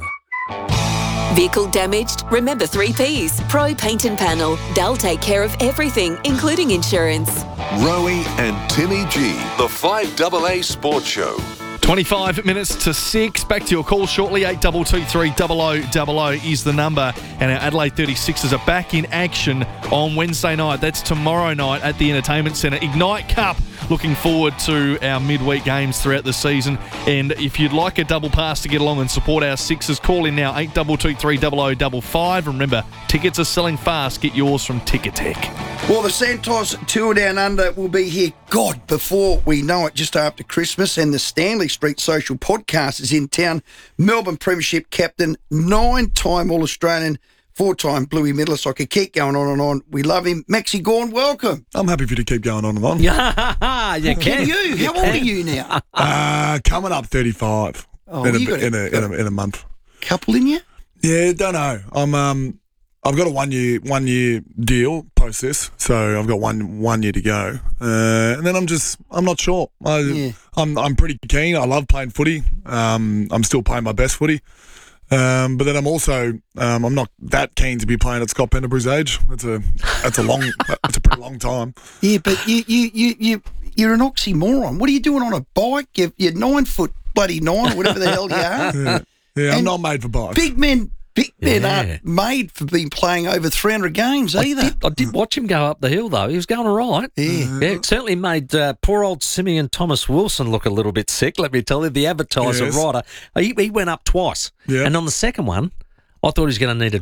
Vehicle damaged? Remember three Ps. Pro Paint and Panel. They'll take care of everything, including insurance. Rowie and Timmy G, the five A A Sports Show. twenty-five minutes to six. Back to your call shortly. eight two two three, double oh double oh is the number. And our Adelaide thirty-sixers are back in action on Wednesday night. That's tomorrow night at the Entertainment Centre. Ignite Cup. Looking forward to our midweek games throughout the season. And if you'd like a double pass to get along and support our Sixers, call in now. eight two two three, double oh double five. Remember, tickets are selling fast. Get yours from Ticketek. Well, the Santos Tour Down Under will be here, God, before we know it, just after Christmas. And the Stanley Street Social Podcast is in town. Melbourne Premiership captain, nine-time All-Australian, four-time Bluey medalist. I could keep going on and on. We love him. Maxi Gawn, welcome. I'm happy for you to keep going on and on. Yeah, you can. Can you? How old are you now? Uh, coming up thirty-five Oh, in, a, you got a- in, a, in, a, in a month. Couple in you? Yeah, don't know. I'm um, I've got a one year one year deal post this, so I've got one one year to go, uh, and then I'm just I'm not sure. I, Yeah. I'm I'm pretty keen. I love playing footy. Um, I'm still playing my best footy. Um, but then I'm also um, I'm not that keen to be playing at Scott Pendlebury's age. That's a that's a long that's a pretty long time. Yeah, but you you you you you're an oxymoron. What are you doing on a bike? You're, you're nine foot bloody nine or whatever the hell you are. Yeah, yeah I'm And not made for bikes. Big men, big men Yeah. aren't made for being playing over three hundred games I either. did, I did watch him go up the hill, though. He was going all right. Yeah. Yeah, it certainly made uh, poor old Simeon Thomas Wilson look a little bit sick, let me tell you. The advertiser Yes. writer, he, he went up twice. Yeah. And on the second one, I thought he was going to need a drip.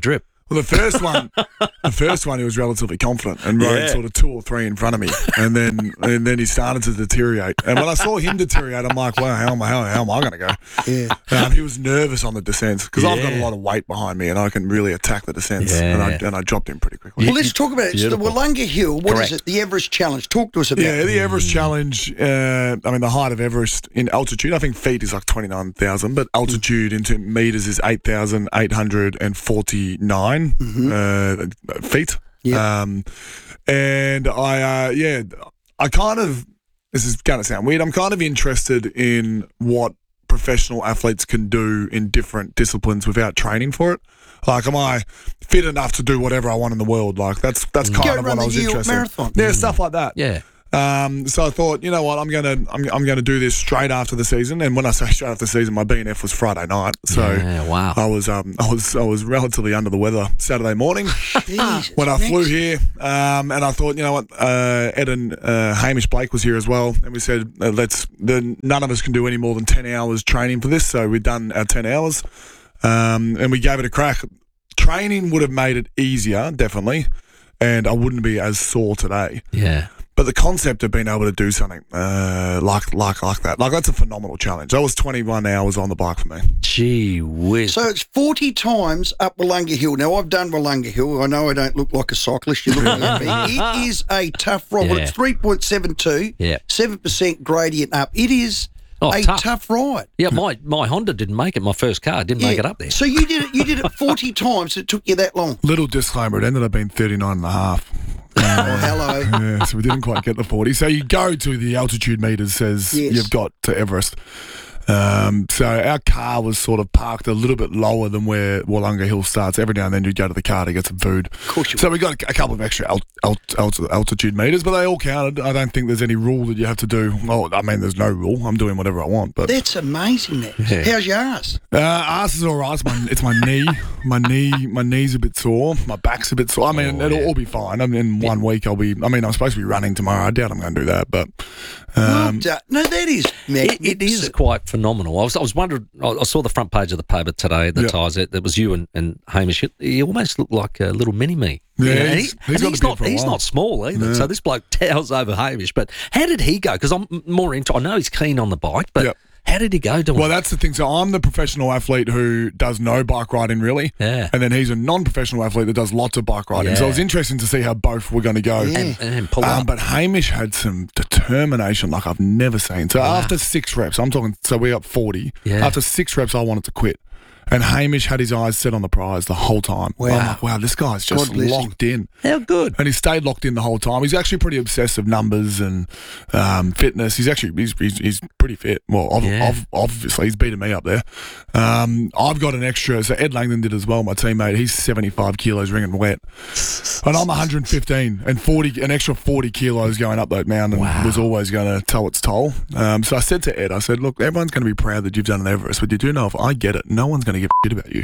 Well, the first one, the first one, he was relatively confident and rode Yeah. sort of two or three in front of me, and then and then he started to deteriorate. And when I saw him deteriorate, I'm like, well, how am I, how, how am I going to go? Yeah. Um, he was nervous on the descents because I've got a Yeah. lot of weight behind me, and I can really attack the descents. Yeah. And I and I dropped him pretty quickly. Well, let's talk about it. It's the Beautiful. Wollonga Hill. What is Correct. it? The Everest Challenge. Talk to us about Yeah, it. the Everest Challenge. Uh, I mean, the height of Everest in altitude. I think feet is like twenty nine thousand, but altitude into meters is eight thousand eight hundred and forty nine uh, feet. Um, and I, uh, yeah, I kind of. This is going to sound weird. I'm kind of interested in what professional athletes can do in different disciplines without training for it. Like, am I fit enough to do whatever I want in the world? Like, that's that's kind Go of run what I the was New York interested Marathon. in. Yeah, stuff like that. Yeah. Um, so I thought, you know what, I'm gonna I'm, I'm gonna do this straight after the season. And when I say straight after the season, my B N F was Friday night. So Yeah, wow. I was um I was I was relatively under the weather Saturday morning when I flew here. Um, and I thought, you know what, uh, Ed and uh, Hamish Blake was here as well, and we said uh, let's. The, none of us can do any more than ten hours training for this, so we've done our ten hours, um, and we gave it a crack. Training would have made it easier, definitely, and I wouldn't be as sore today. Yeah. But the concept of being able to do something uh, like like like that, like that's a phenomenal challenge. That was twenty-one hours on the bike for me. Gee whiz. So it's forty times up Wollonga Hill. Now, I've done Wollonga Hill. I know I don't look like a cyclist. You're looking at me. It is a tough ride. Well, Yeah. it's three point seven two, Yeah. seven percent gradient up. It is Oh, a tough. tough. ride. Yeah, my, my Honda didn't make it. My first car didn't make Yeah. it up there. So you did it. You did it forty times. It took you that long. Little disclaimer, it ended up being thirty-nine and a half. Oh, hello. Yeah, so we didn't quite get the forty. So you go to the altitude meters says Yes. you've got to Everest. Um, so our car was sort of parked a little bit lower than where Wollonga Hill starts. Every now and then you'd go to the car to get some food. Of course you So we got a, a couple of extra alt, alt, alt, altitude meters, but they all counted. I don't think there's any rule that you have to do. Well, I mean, there's no rule. I'm doing whatever I want. But That's amazing. That. Yeah. How's your ass? uh, ass is all right. It's my, it's my knee. My knee, my knee's a bit sore. My back's a bit sore. I mean, Oh, it'll yeah. all be fine. I mean, in one week I'll be. I mean, I'm supposed to be running tomorrow. I doubt I'm going to do that, but um, Well done. No, that is magnificent. It, it is quite phenomenal. I was, I was wondering, I I saw the front page of the paper today, the Yeah. ties, it, it was you and, and Hamish. You almost look like a little mini-me. Yeah, You know, and he's- he- he's and got he's a beard not, for a he's while. not small either. Yeah. So this bloke towers over Hamish. But how did he go? Because I'm m- more into, I know he's keen on the bike, but Yep. how did he go doing well, it? that's the thing. So I'm the professional athlete who does no bike riding really, Yeah. and then he's a non-professional athlete that does lots of bike riding. So Yeah. it was interesting to see how both were going to go. And, and pull Um, up. but Hamish had some determination like I've never seen. So after six reps, I'm talking, so we got forty. Yeah. After six reps, I wanted to quit. And Hamish had his eyes set on the prize the whole time. Wow. I'm like, wow, this guy's just God bless him. locked in. How good. And he stayed locked in the whole time. He's actually pretty obsessed with numbers and um, fitness. He's actually he's, he's, he's pretty fit. Well, ov- Yeah. ov- obviously he's beating me up there. Um, I've got an extra. So Ed Langdon did as well. My teammate. He's seventy-five kilos ringing wet, and I'm one hundred fifteen, and forty an extra forty kilos going up that mountain Wow. was always going to toll its toll. Um, so I said to Ed, I said, look, everyone's going to be proud that you've done an Everest, but you do know if I get it, no one's going to give a shit about you.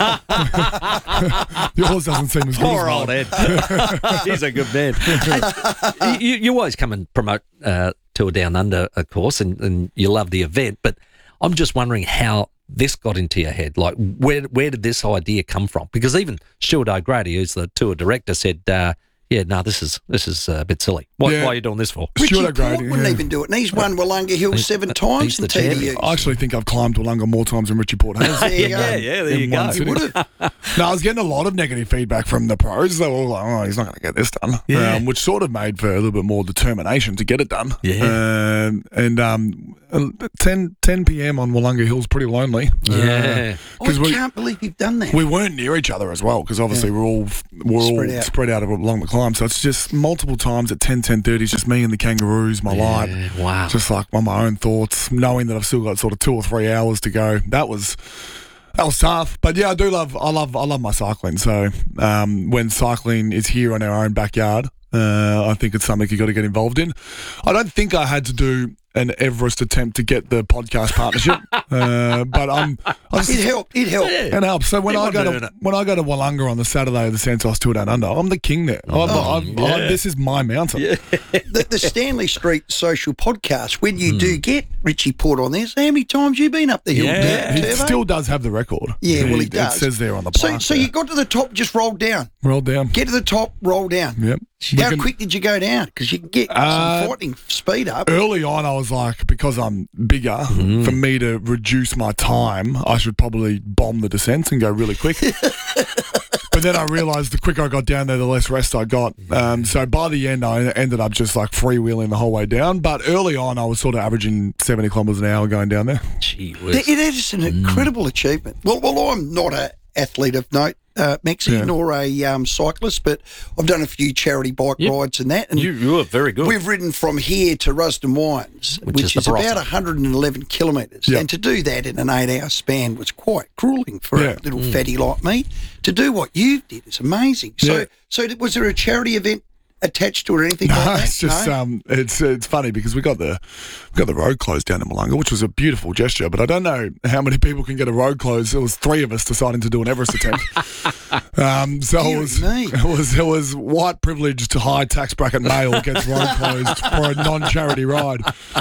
Yours doesn't seem as good Poor as old mine. Ed. He's a good man. Hey, you, you always come and promote uh, Tour Down Under, of course, and, and you love the event. But I'm just wondering how this got into your head. Like, where where did this idea come from? Because even Stuart O'Grady, who's the tour director, said, uh, yeah, no, this is this is uh, a bit silly. What, Yeah. What are you doing this for? Richie Stuart Port O'Grady, wouldn't yeah. even do it. And he's won Wollonga Hill He's- seven he's times the in T D champion. U. I actually think I've climbed Wollonga more times than Richie Port has. There you go. Yeah, yeah, there in you one go. sitting. You would have. No, I was getting a lot of negative feedback from the pros. They were all like, oh, he's not going to get this done. Yeah. Um, which sort of made for a little bit more determination to get it done. Yeah. Um, and um, ten, ten p.m. on Wollonga Hill's pretty lonely. Yeah. Because I we, can't believe you've done that. we weren't near each other as well, because obviously we're all we're Spread all out. spread out along the climb. So it's just multiple times at ten, ten thirty, it's just me and the kangaroos, my light. Yeah, wow. Just like on my own thoughts, knowing that I've still got sort of two or three hours to go. That was that was tough. But yeah, I do love I love I love my cycling. So um, when cycling is here in our own backyard, uh, I think it's something you got to get involved in. I don't think I had to do an Everest attempt to get the podcast partnership, uh, but I'm. I just, it helped. It helped. It helps. So when I go to when I go to Wollonga on the Saturday of the Santos Tour Down Under, I'm the king there. I'm, Oh, I'm, yeah. I, this is my mountain. the, the Stanley Street Social Podcast, when you do get Richie Port on there, so how many times you been up the hill? Yeah, he Turbo? still does have the record. Yeah, well, he does. It says there on the So, plaque. so you got to the top, just roll down. Roll down. Get to the top, roll down. Yep. How We can- quick did you go down? Because you can get Uh, some fighting speed up. Early on, I was like, because I'm bigger, Mm-hmm. for me to reduce my time, I should probably bomb the descents and go really quick. But then I realised the quicker I got down there, the less rest I got. Um, so by the end, I ended up just like freewheeling the whole way down. But early on, I was sort of averaging seventy kilometres an hour going down there. Gee It it is an incredible achievement. Well, well, I'm not an athlete of note, uh, Maxie, Yeah. nor a um, cyclist, but I've done a few charity bike Yep. rides and that. And You, you are very good. We've ridden from here to Rusden Wines, Which which, is the is, about Barossa. one hundred eleven kilometres. Yep. And to do that in an eight-hour span was quite gruelling for Yeah. a little Mm. fatty like me. To do what you did is amazing. So, Yeah. so did- was there a charity event attached to it or anything No, like that? it's just No? um, it's it's funny because we got the we got the road closed down in Malunga, which was a beautiful gesture. But I don't know how many people can get a road closed. It was three of us deciding to do an Everest attempt. um, so it was it was it was white privileged high tax bracket male gets road closed for a non-charity ride.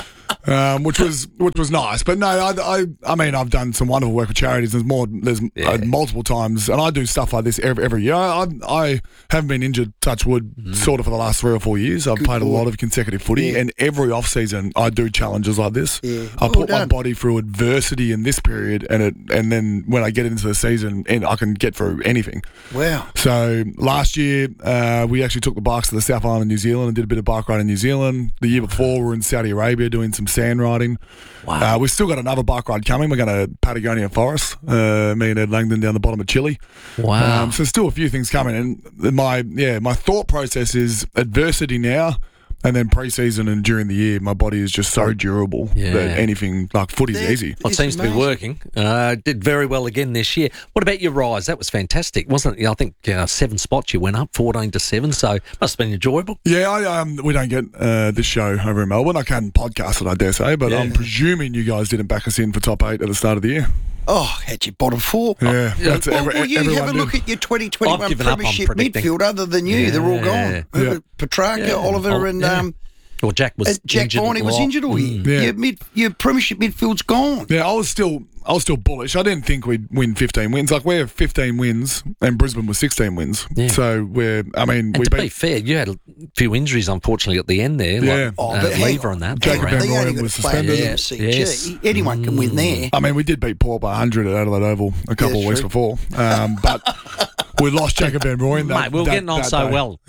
Um, which was which was nice, but no, I, I I mean I've done some wonderful work with charities. There's more, there's uh, multiple times, and I do stuff like this every, every year. I, I haven't been injured, touch wood, sort of for the last three or four years. I've Good played a Lord. lot of consecutive footy, Yeah. and every off season I do challenges like this. Yeah. I Well put my done. body through adversity in this period, and it and then when I get into the season, and I can get through anything. Wow. So last year, uh, we actually took the bikes to the South Island of New Zealand and did a bit of bike riding in New Zealand. The year before, we were in Saudi Arabia doing some sand riding. Wow. Uh, we've still got another bike ride coming. We're going to Patagonia Forest, uh, me and Ed Langdon down the bottom of Chile. Wow. Um, so still a few things coming. And my, yeah, my thought process is adversity now. And then pre-season and during the year, my body is just so durable Yeah. that anything like footy's easy. Well, it seems to be working. Uh, did very well again this year. What about your rise? That was fantastic, wasn't it? I think uh, seven spots you went up, fourteen to seven. So must have been enjoyable. Yeah, I, um, we don't get uh, this show over in Melbourne. I can podcast it, I dare say, but Yeah. I'm presuming you guys didn't back us in for top eight at the start of the year. Oh, had you bottom four. Yeah, that's well, every- well, you everyone have a did. look at your twenty I've twenty-one given up on premiership predicting. midfield. Other than you, they're all gone. Yeah. Yeah. Petrarca, Yeah. Oliver, Oh, and yeah. um, Well, Jack was uh, Jack injured Viney a was lot. injured all year. Mm. Yeah. Your mid, your premiership midfield's gone. Yeah, I was still I was still bullish. I didn't think we'd win fifteen wins. Like we're fifteen wins and Brisbane was sixteen wins. Yeah. So we're I mean And we to beat be fair, you had a few injuries, unfortunately, at the end there. Yeah. Like, Oh, uh, but hang Lever on. and that. Jacob Around. Van They only Rooyen got was to play in the suspended. M C G. Yes. Anyone can win there. I mean, we did beat Port by one hundred at Adelaide Oval a couple Yeah, of weeks true. before, um, but we lost Jacob Van Rooyen. That, Mate, we were that- getting on that so day. well.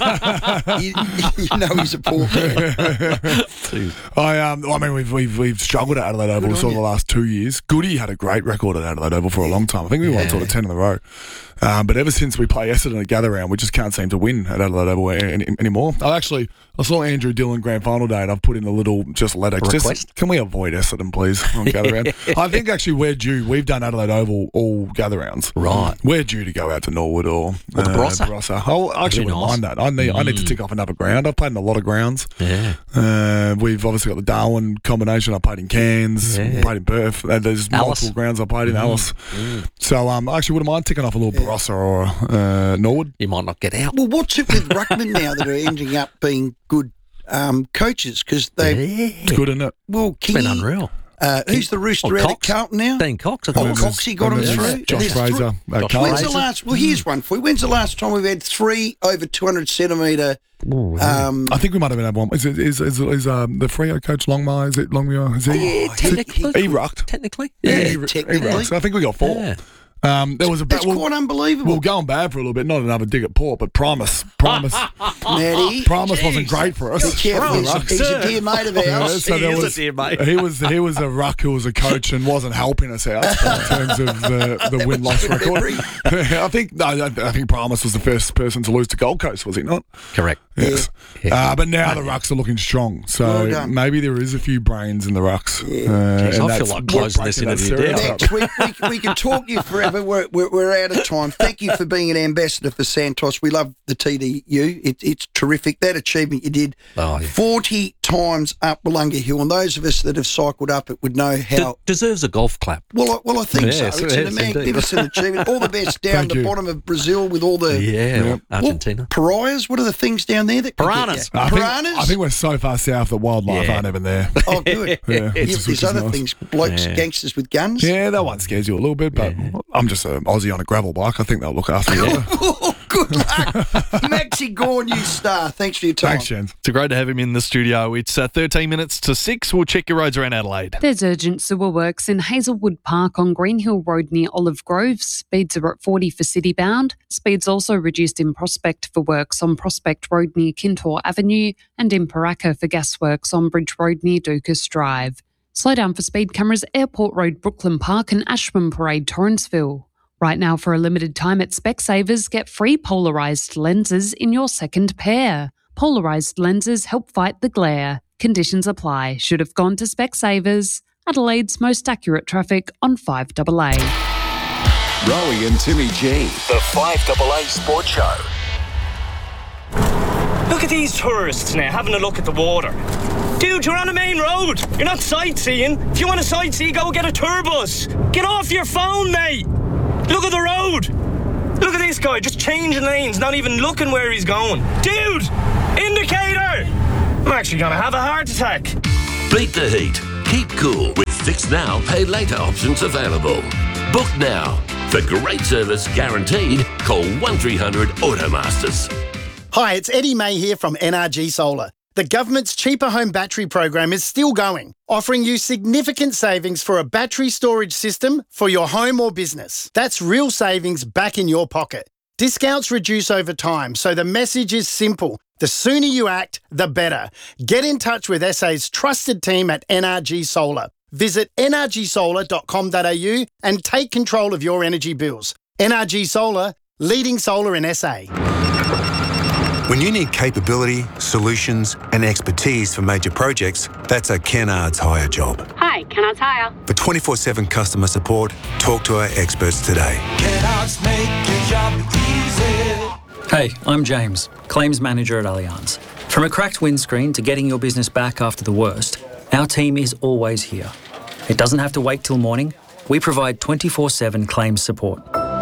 you, you know he's a poor man. I um, I mean, we've we've we've struggled at Adelaide Oval Good on sort of you. the last two years. Goody had a great record at Adelaide Oval for a long time. I think we won Yeah. sort of ten in a row. Um, but ever since we play Essendon at Gather Round, we just can't seem to win at Adelaide Oval any, anymore. I actually I saw Andrew Dillon grand final day, and I've put in a little just letter. Just, Request? can we avoid Essendon, please, on Gather Round? I think actually we're due. We've done Adelaide Oval all Gather Rounds. Right. We're due to go out to Norwood or, Or the uh, Barossa. Barossa. Oh, I actually Really wouldn't nice. mind that. I need I need to Mm. tick off another ground. I've played in a lot of grounds. Yeah. Uh, we've obviously got the Darwin combination. I played in Cairns, Yeah. played in Perth. Uh, there's Alice. multiple grounds I played in. Mm. Alice. Mm. So um, I actually wouldn't mind ticking off a little Barossa or uh, Norwood. You might not get out. Well, what's it with Ruckman now that are ending up being good um, coaches? Because they, It's good, isn't it? well, It's been Kingy, unreal. uh, who's the rooster Oh, out at Cox. Carlton now? Dean Cox. I Oh, think. Coxie got him And there's through. Josh There's Fraser. three- uh, Josh Carlton. When's the last? Well, here's one for you. When's the last time we've had three over two hundred centimetre? Um, I think we might have been had one. Is it is is, is um, the Freo coach Longmire? Is it Longmire? Is he? Yeah, is it- technically. he rucked. Technically. Yeah, Yeah, he, he technically. rucked. So I think we got four. Yeah. Um, there was a that's well, quite unbelievable. well, going bad for a little bit. Not another dig at Port, but Promise, Promise, Matty, Promise wasn't great for us. be careful. He's, Rucks. he's a dear mate of Yeah, ours. so He there is a was, dear mate. He was he was a ruck who was a coach and wasn't helping us out in terms of the, the win loss good record. memory. I think no, I I think Promise was the first person to lose to Gold Coast, was he not? Correct. Yes. Uh, but now the rucks are looking strong, so Well done. maybe there is a few brains in the rucks. Uh, Jeez, and I feel that's like closing this breaking that interview down. stereotype. Max, we, we, we can talk you forever. We're, we're, we're out of time. Thank you for being an ambassador for Santos. We love the T D U. It, it's terrific. That achievement you did. Oh, yeah. forty times up Wollonga Hill, and those of us that have cycled up it would know how... De- deserves a golf clap. Well, I, well, I think Yes, so. It's yes, a magnificent achievement. All the best down Thank the you. bottom of Brazil with all the... Yeah, Well, Argentina. pariahs, what are the things down there that... could get Piranhas. you? I think, Piranhas? I think we're so far south that wildlife Yeah. aren't even there. Oh, good. Yeah, which Yeah, is- which there's is other nice. things, blokes, Yeah. gangsters with guns. Yeah, that one scares you a little bit, but I'm just an Aussie on a gravel bike. I think they'll look after you. Oh, good luck. Maxi Gore, new star. Thanks for your time. Thanks, Jens. It's great to have him in the studio. It's uh, thirteen minutes to six. We'll check your roads around Adelaide. There's urgent sewer works in Hazelwood Park on Green Hill Road near Olive Grove. Speeds are at forty for city-bound. Speeds also reduced in Prospect for works on Prospect Road near Kintore Avenue and in Paraka for gas works on Bridge Road near Dukas Drive. Slow down for speed cameras Airport Road, Brooklyn Park and Ashman Parade, Torrensville. Right now, for a limited time at Specsavers, get free polarised lenses in your second pair. Polarised lenses help fight the glare. Conditions apply. Should have gone to Specsavers. Adelaide's most accurate traffic on five A A. Rowie and Timmy G, the five A A Sports Show. Look at these tourists now having a look at the water. Dude, you're on a main road. You're not sightseeing. If you want to sightsee, go get a tour bus. Get off your phone, mate. Look at the road. Look at this guy just changing lanes, not even looking where he's going. Dude, indicator. I'm actually going to have a heart attack. Beat the heat. Keep cool with Fix Now, Pay Later options available. Book now. For great service guaranteed, call one three hundred Automasters. Hi, it's Eddie May here from N R G Solar. The government's Cheaper Home Battery program is still going, offering you significant savings for a battery storage system for your home or business. That's real savings back in your pocket. Discounts reduce over time, so the message is simple. The sooner you act, the better. Get in touch with S A's trusted team at N R G Solar. Visit n r g solar dot com dot a u and take control of your energy bills. N R G Solar, leading solar in S A. When you need capability, solutions and expertise for major projects, that's a Kennards Hire job. Hi, Kennards Hire. For twenty-four seven customer support, talk to our experts today. Kennards make your job easy. Hey, I'm James, Claims Manager at Allianz. From a cracked windscreen to getting your business back after the worst, our team is always here. It doesn't have to wait till morning. We provide twenty-four seven claims support.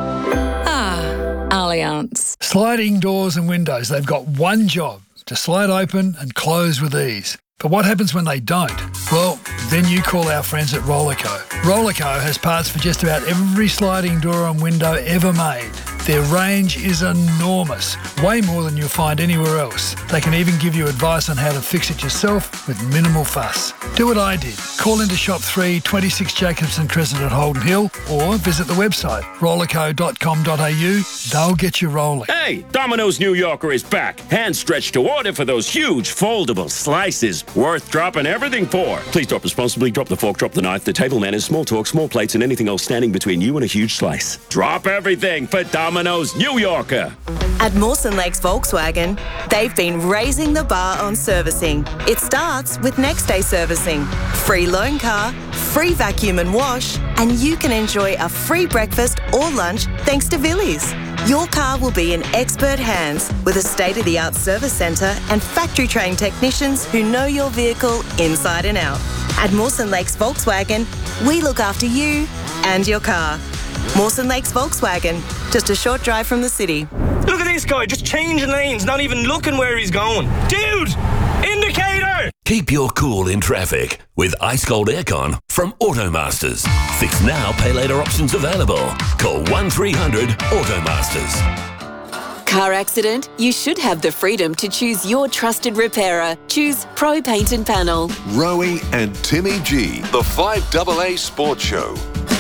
Allianz. Sliding doors and windows, they've got one job, to slide open and close with ease. But what happens when they don't? Well, then you call our friends at Rollerco. Rollerco has parts for just about every sliding door and window ever made. Their range is enormous, way more than you'll find anywhere else. They can even give you advice on how to fix it yourself with minimal fuss. Do what I did. Call into Shop three, twenty-six Jacobson Crescent at Holden Hill or visit the website rollerco dot com dot a u. They'll get you rolling. Hey, Domino's New Yorker is back. Hand stretched to order for those huge foldable slices. Worth dropping everything for. Please drop responsibly. Drop the fork, drop the knife, the table manners, small talk, small plates, and anything else standing between you and a huge slice. Drop everything for Domino's New Yorker. At Mawson Lakes Volkswagen, they've been raising the bar on servicing. It starts with next day servicing, free loan car, free vacuum and wash, and you can enjoy a free breakfast or lunch thanks to Villies. Your car will be in expert hands with a state-of-the-art service centre and factory-trained technicians who know your vehicle inside and out. At Mawson Lakes Volkswagen, we look after you and your car. Mawson Lakes Volkswagen, just a short drive from the city. Look at this guy just changing lanes, not even looking where he's going. Dude, indicator! Keep your cool in traffic with Ice Cold Aircon from Automasters. Fix Now, Pay Later options available. Call one three hundred Automasters. Car accident? You should have the freedom to choose your trusted repairer. Choose Pro Paint and Panel. Rowie and Timmy G, the five A A Sports Show.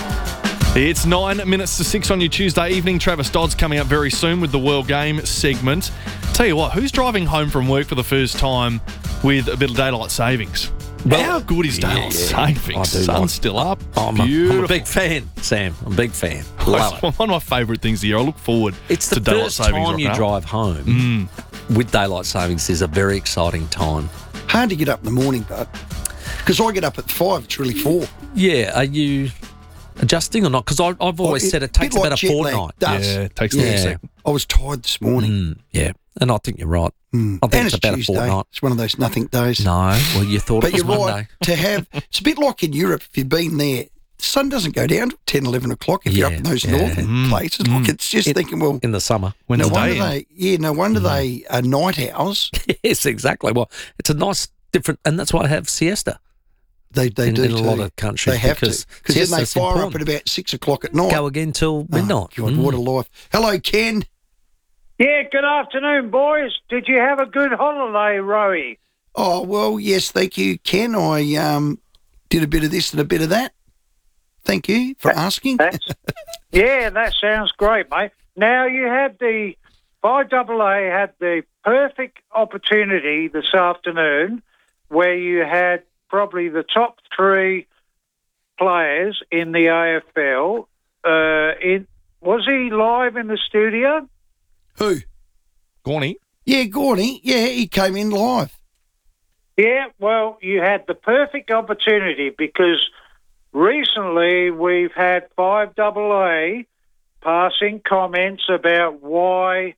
It's nine minutes to six on your Tuesday evening. Travis Dodd's coming up very soon with the World Game segment. Tell you what, who's driving home from work for the first time with a bit of daylight savings? Well, How good is daylight yeah, yeah. savings? I do Sun's like- still up. I'm a, Beautiful. I'm a big fan, Sam. I'm a big fan. Love it. One of my favourite things of the year. I look forward It's to the daylight first savings. time you right now. drive home Mm. with daylight savings is a very exciting time. Hard to get up in the morning, but because I get up at five, it's really four. Yeah, are you adjusting or not? Because I've always Well, said it bit takes like about a jet lag fortnight. does. Yeah, it takes a yeah. second. I was tired this morning. Mm, yeah, And I think you're right. Mm. I think and it's, it's about Tuesday. a fortnight. It's one of those nothing days. No, well, you thought but it was you're Monday. right. To have, it's a bit like in Europe, if you've been there, the sun doesn't go down till ten, eleven o'clock if Yeah, you're up in those yeah. northern Mm, places. mm. Look, it's just In- thinking, well, in the summer. When no it's wonder day they, yeah, no wonder they are night owls. Yes, exactly. Well, it's a nice different, and that's why I have siesta. They they in, do in a too. lot of countries They have because to because then they siesta's fire important. up at about six o'clock at night. Go again till midnight. Oh, God, Mm. what a life! Hello, Ken. Yeah, good afternoon, boys. Did you have a good holiday, Rowie? Oh well, yes, thank you, Ken. I um did a bit of this and a bit of that. Thank you for asking. That's, yeah, that sounds great, mate. Now, you had the five double A had the perfect opportunity this afternoon where you had probably the top three players in the A F L. Uh, in was he live in the studio? Who? Gorney. Yeah, Gorney. Yeah, he came in live. Yeah, well, you had the perfect opportunity because recently we've had five double A passing comments about why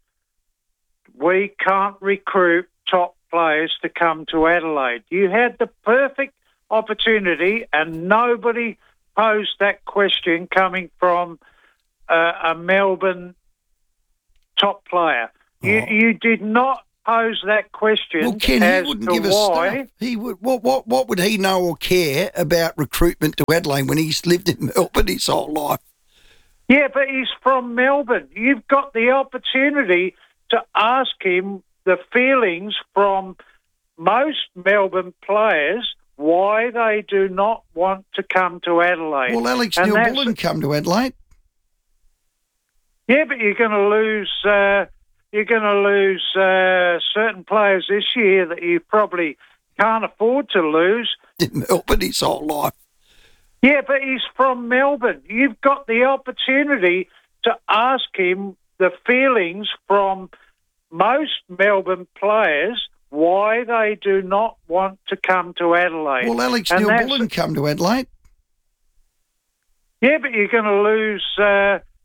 we can't recruit top players to come to Adelaide. You had the perfect opportunity and nobody posed that question coming from uh, a Melbourne top player. You, Oh. you did not pose that question Well, Ken, as he wouldn't to give us why. stuff. He would. What? What? What would he know or care about recruitment to Adelaide when he's lived in Melbourne his whole life? Yeah, but he's from Melbourne. You've got the opportunity to ask him the feelings from most Melbourne players why they do not want to come to Adelaide. Well, Alex And Neil that's- Bullen come to Adelaide. Yeah, but you're going to lose. Uh, you're going to lose uh, certain players this year that you probably can't afford to lose. In Melbourne his whole life. Yeah, but he's from Melbourne. You've got the opportunity to ask him the feelings from most Melbourne players why they do not want to come to Adelaide. Well, Alex And Neil that's- Bullen come to Adelaide. Yeah, but you're going to lose. Uh,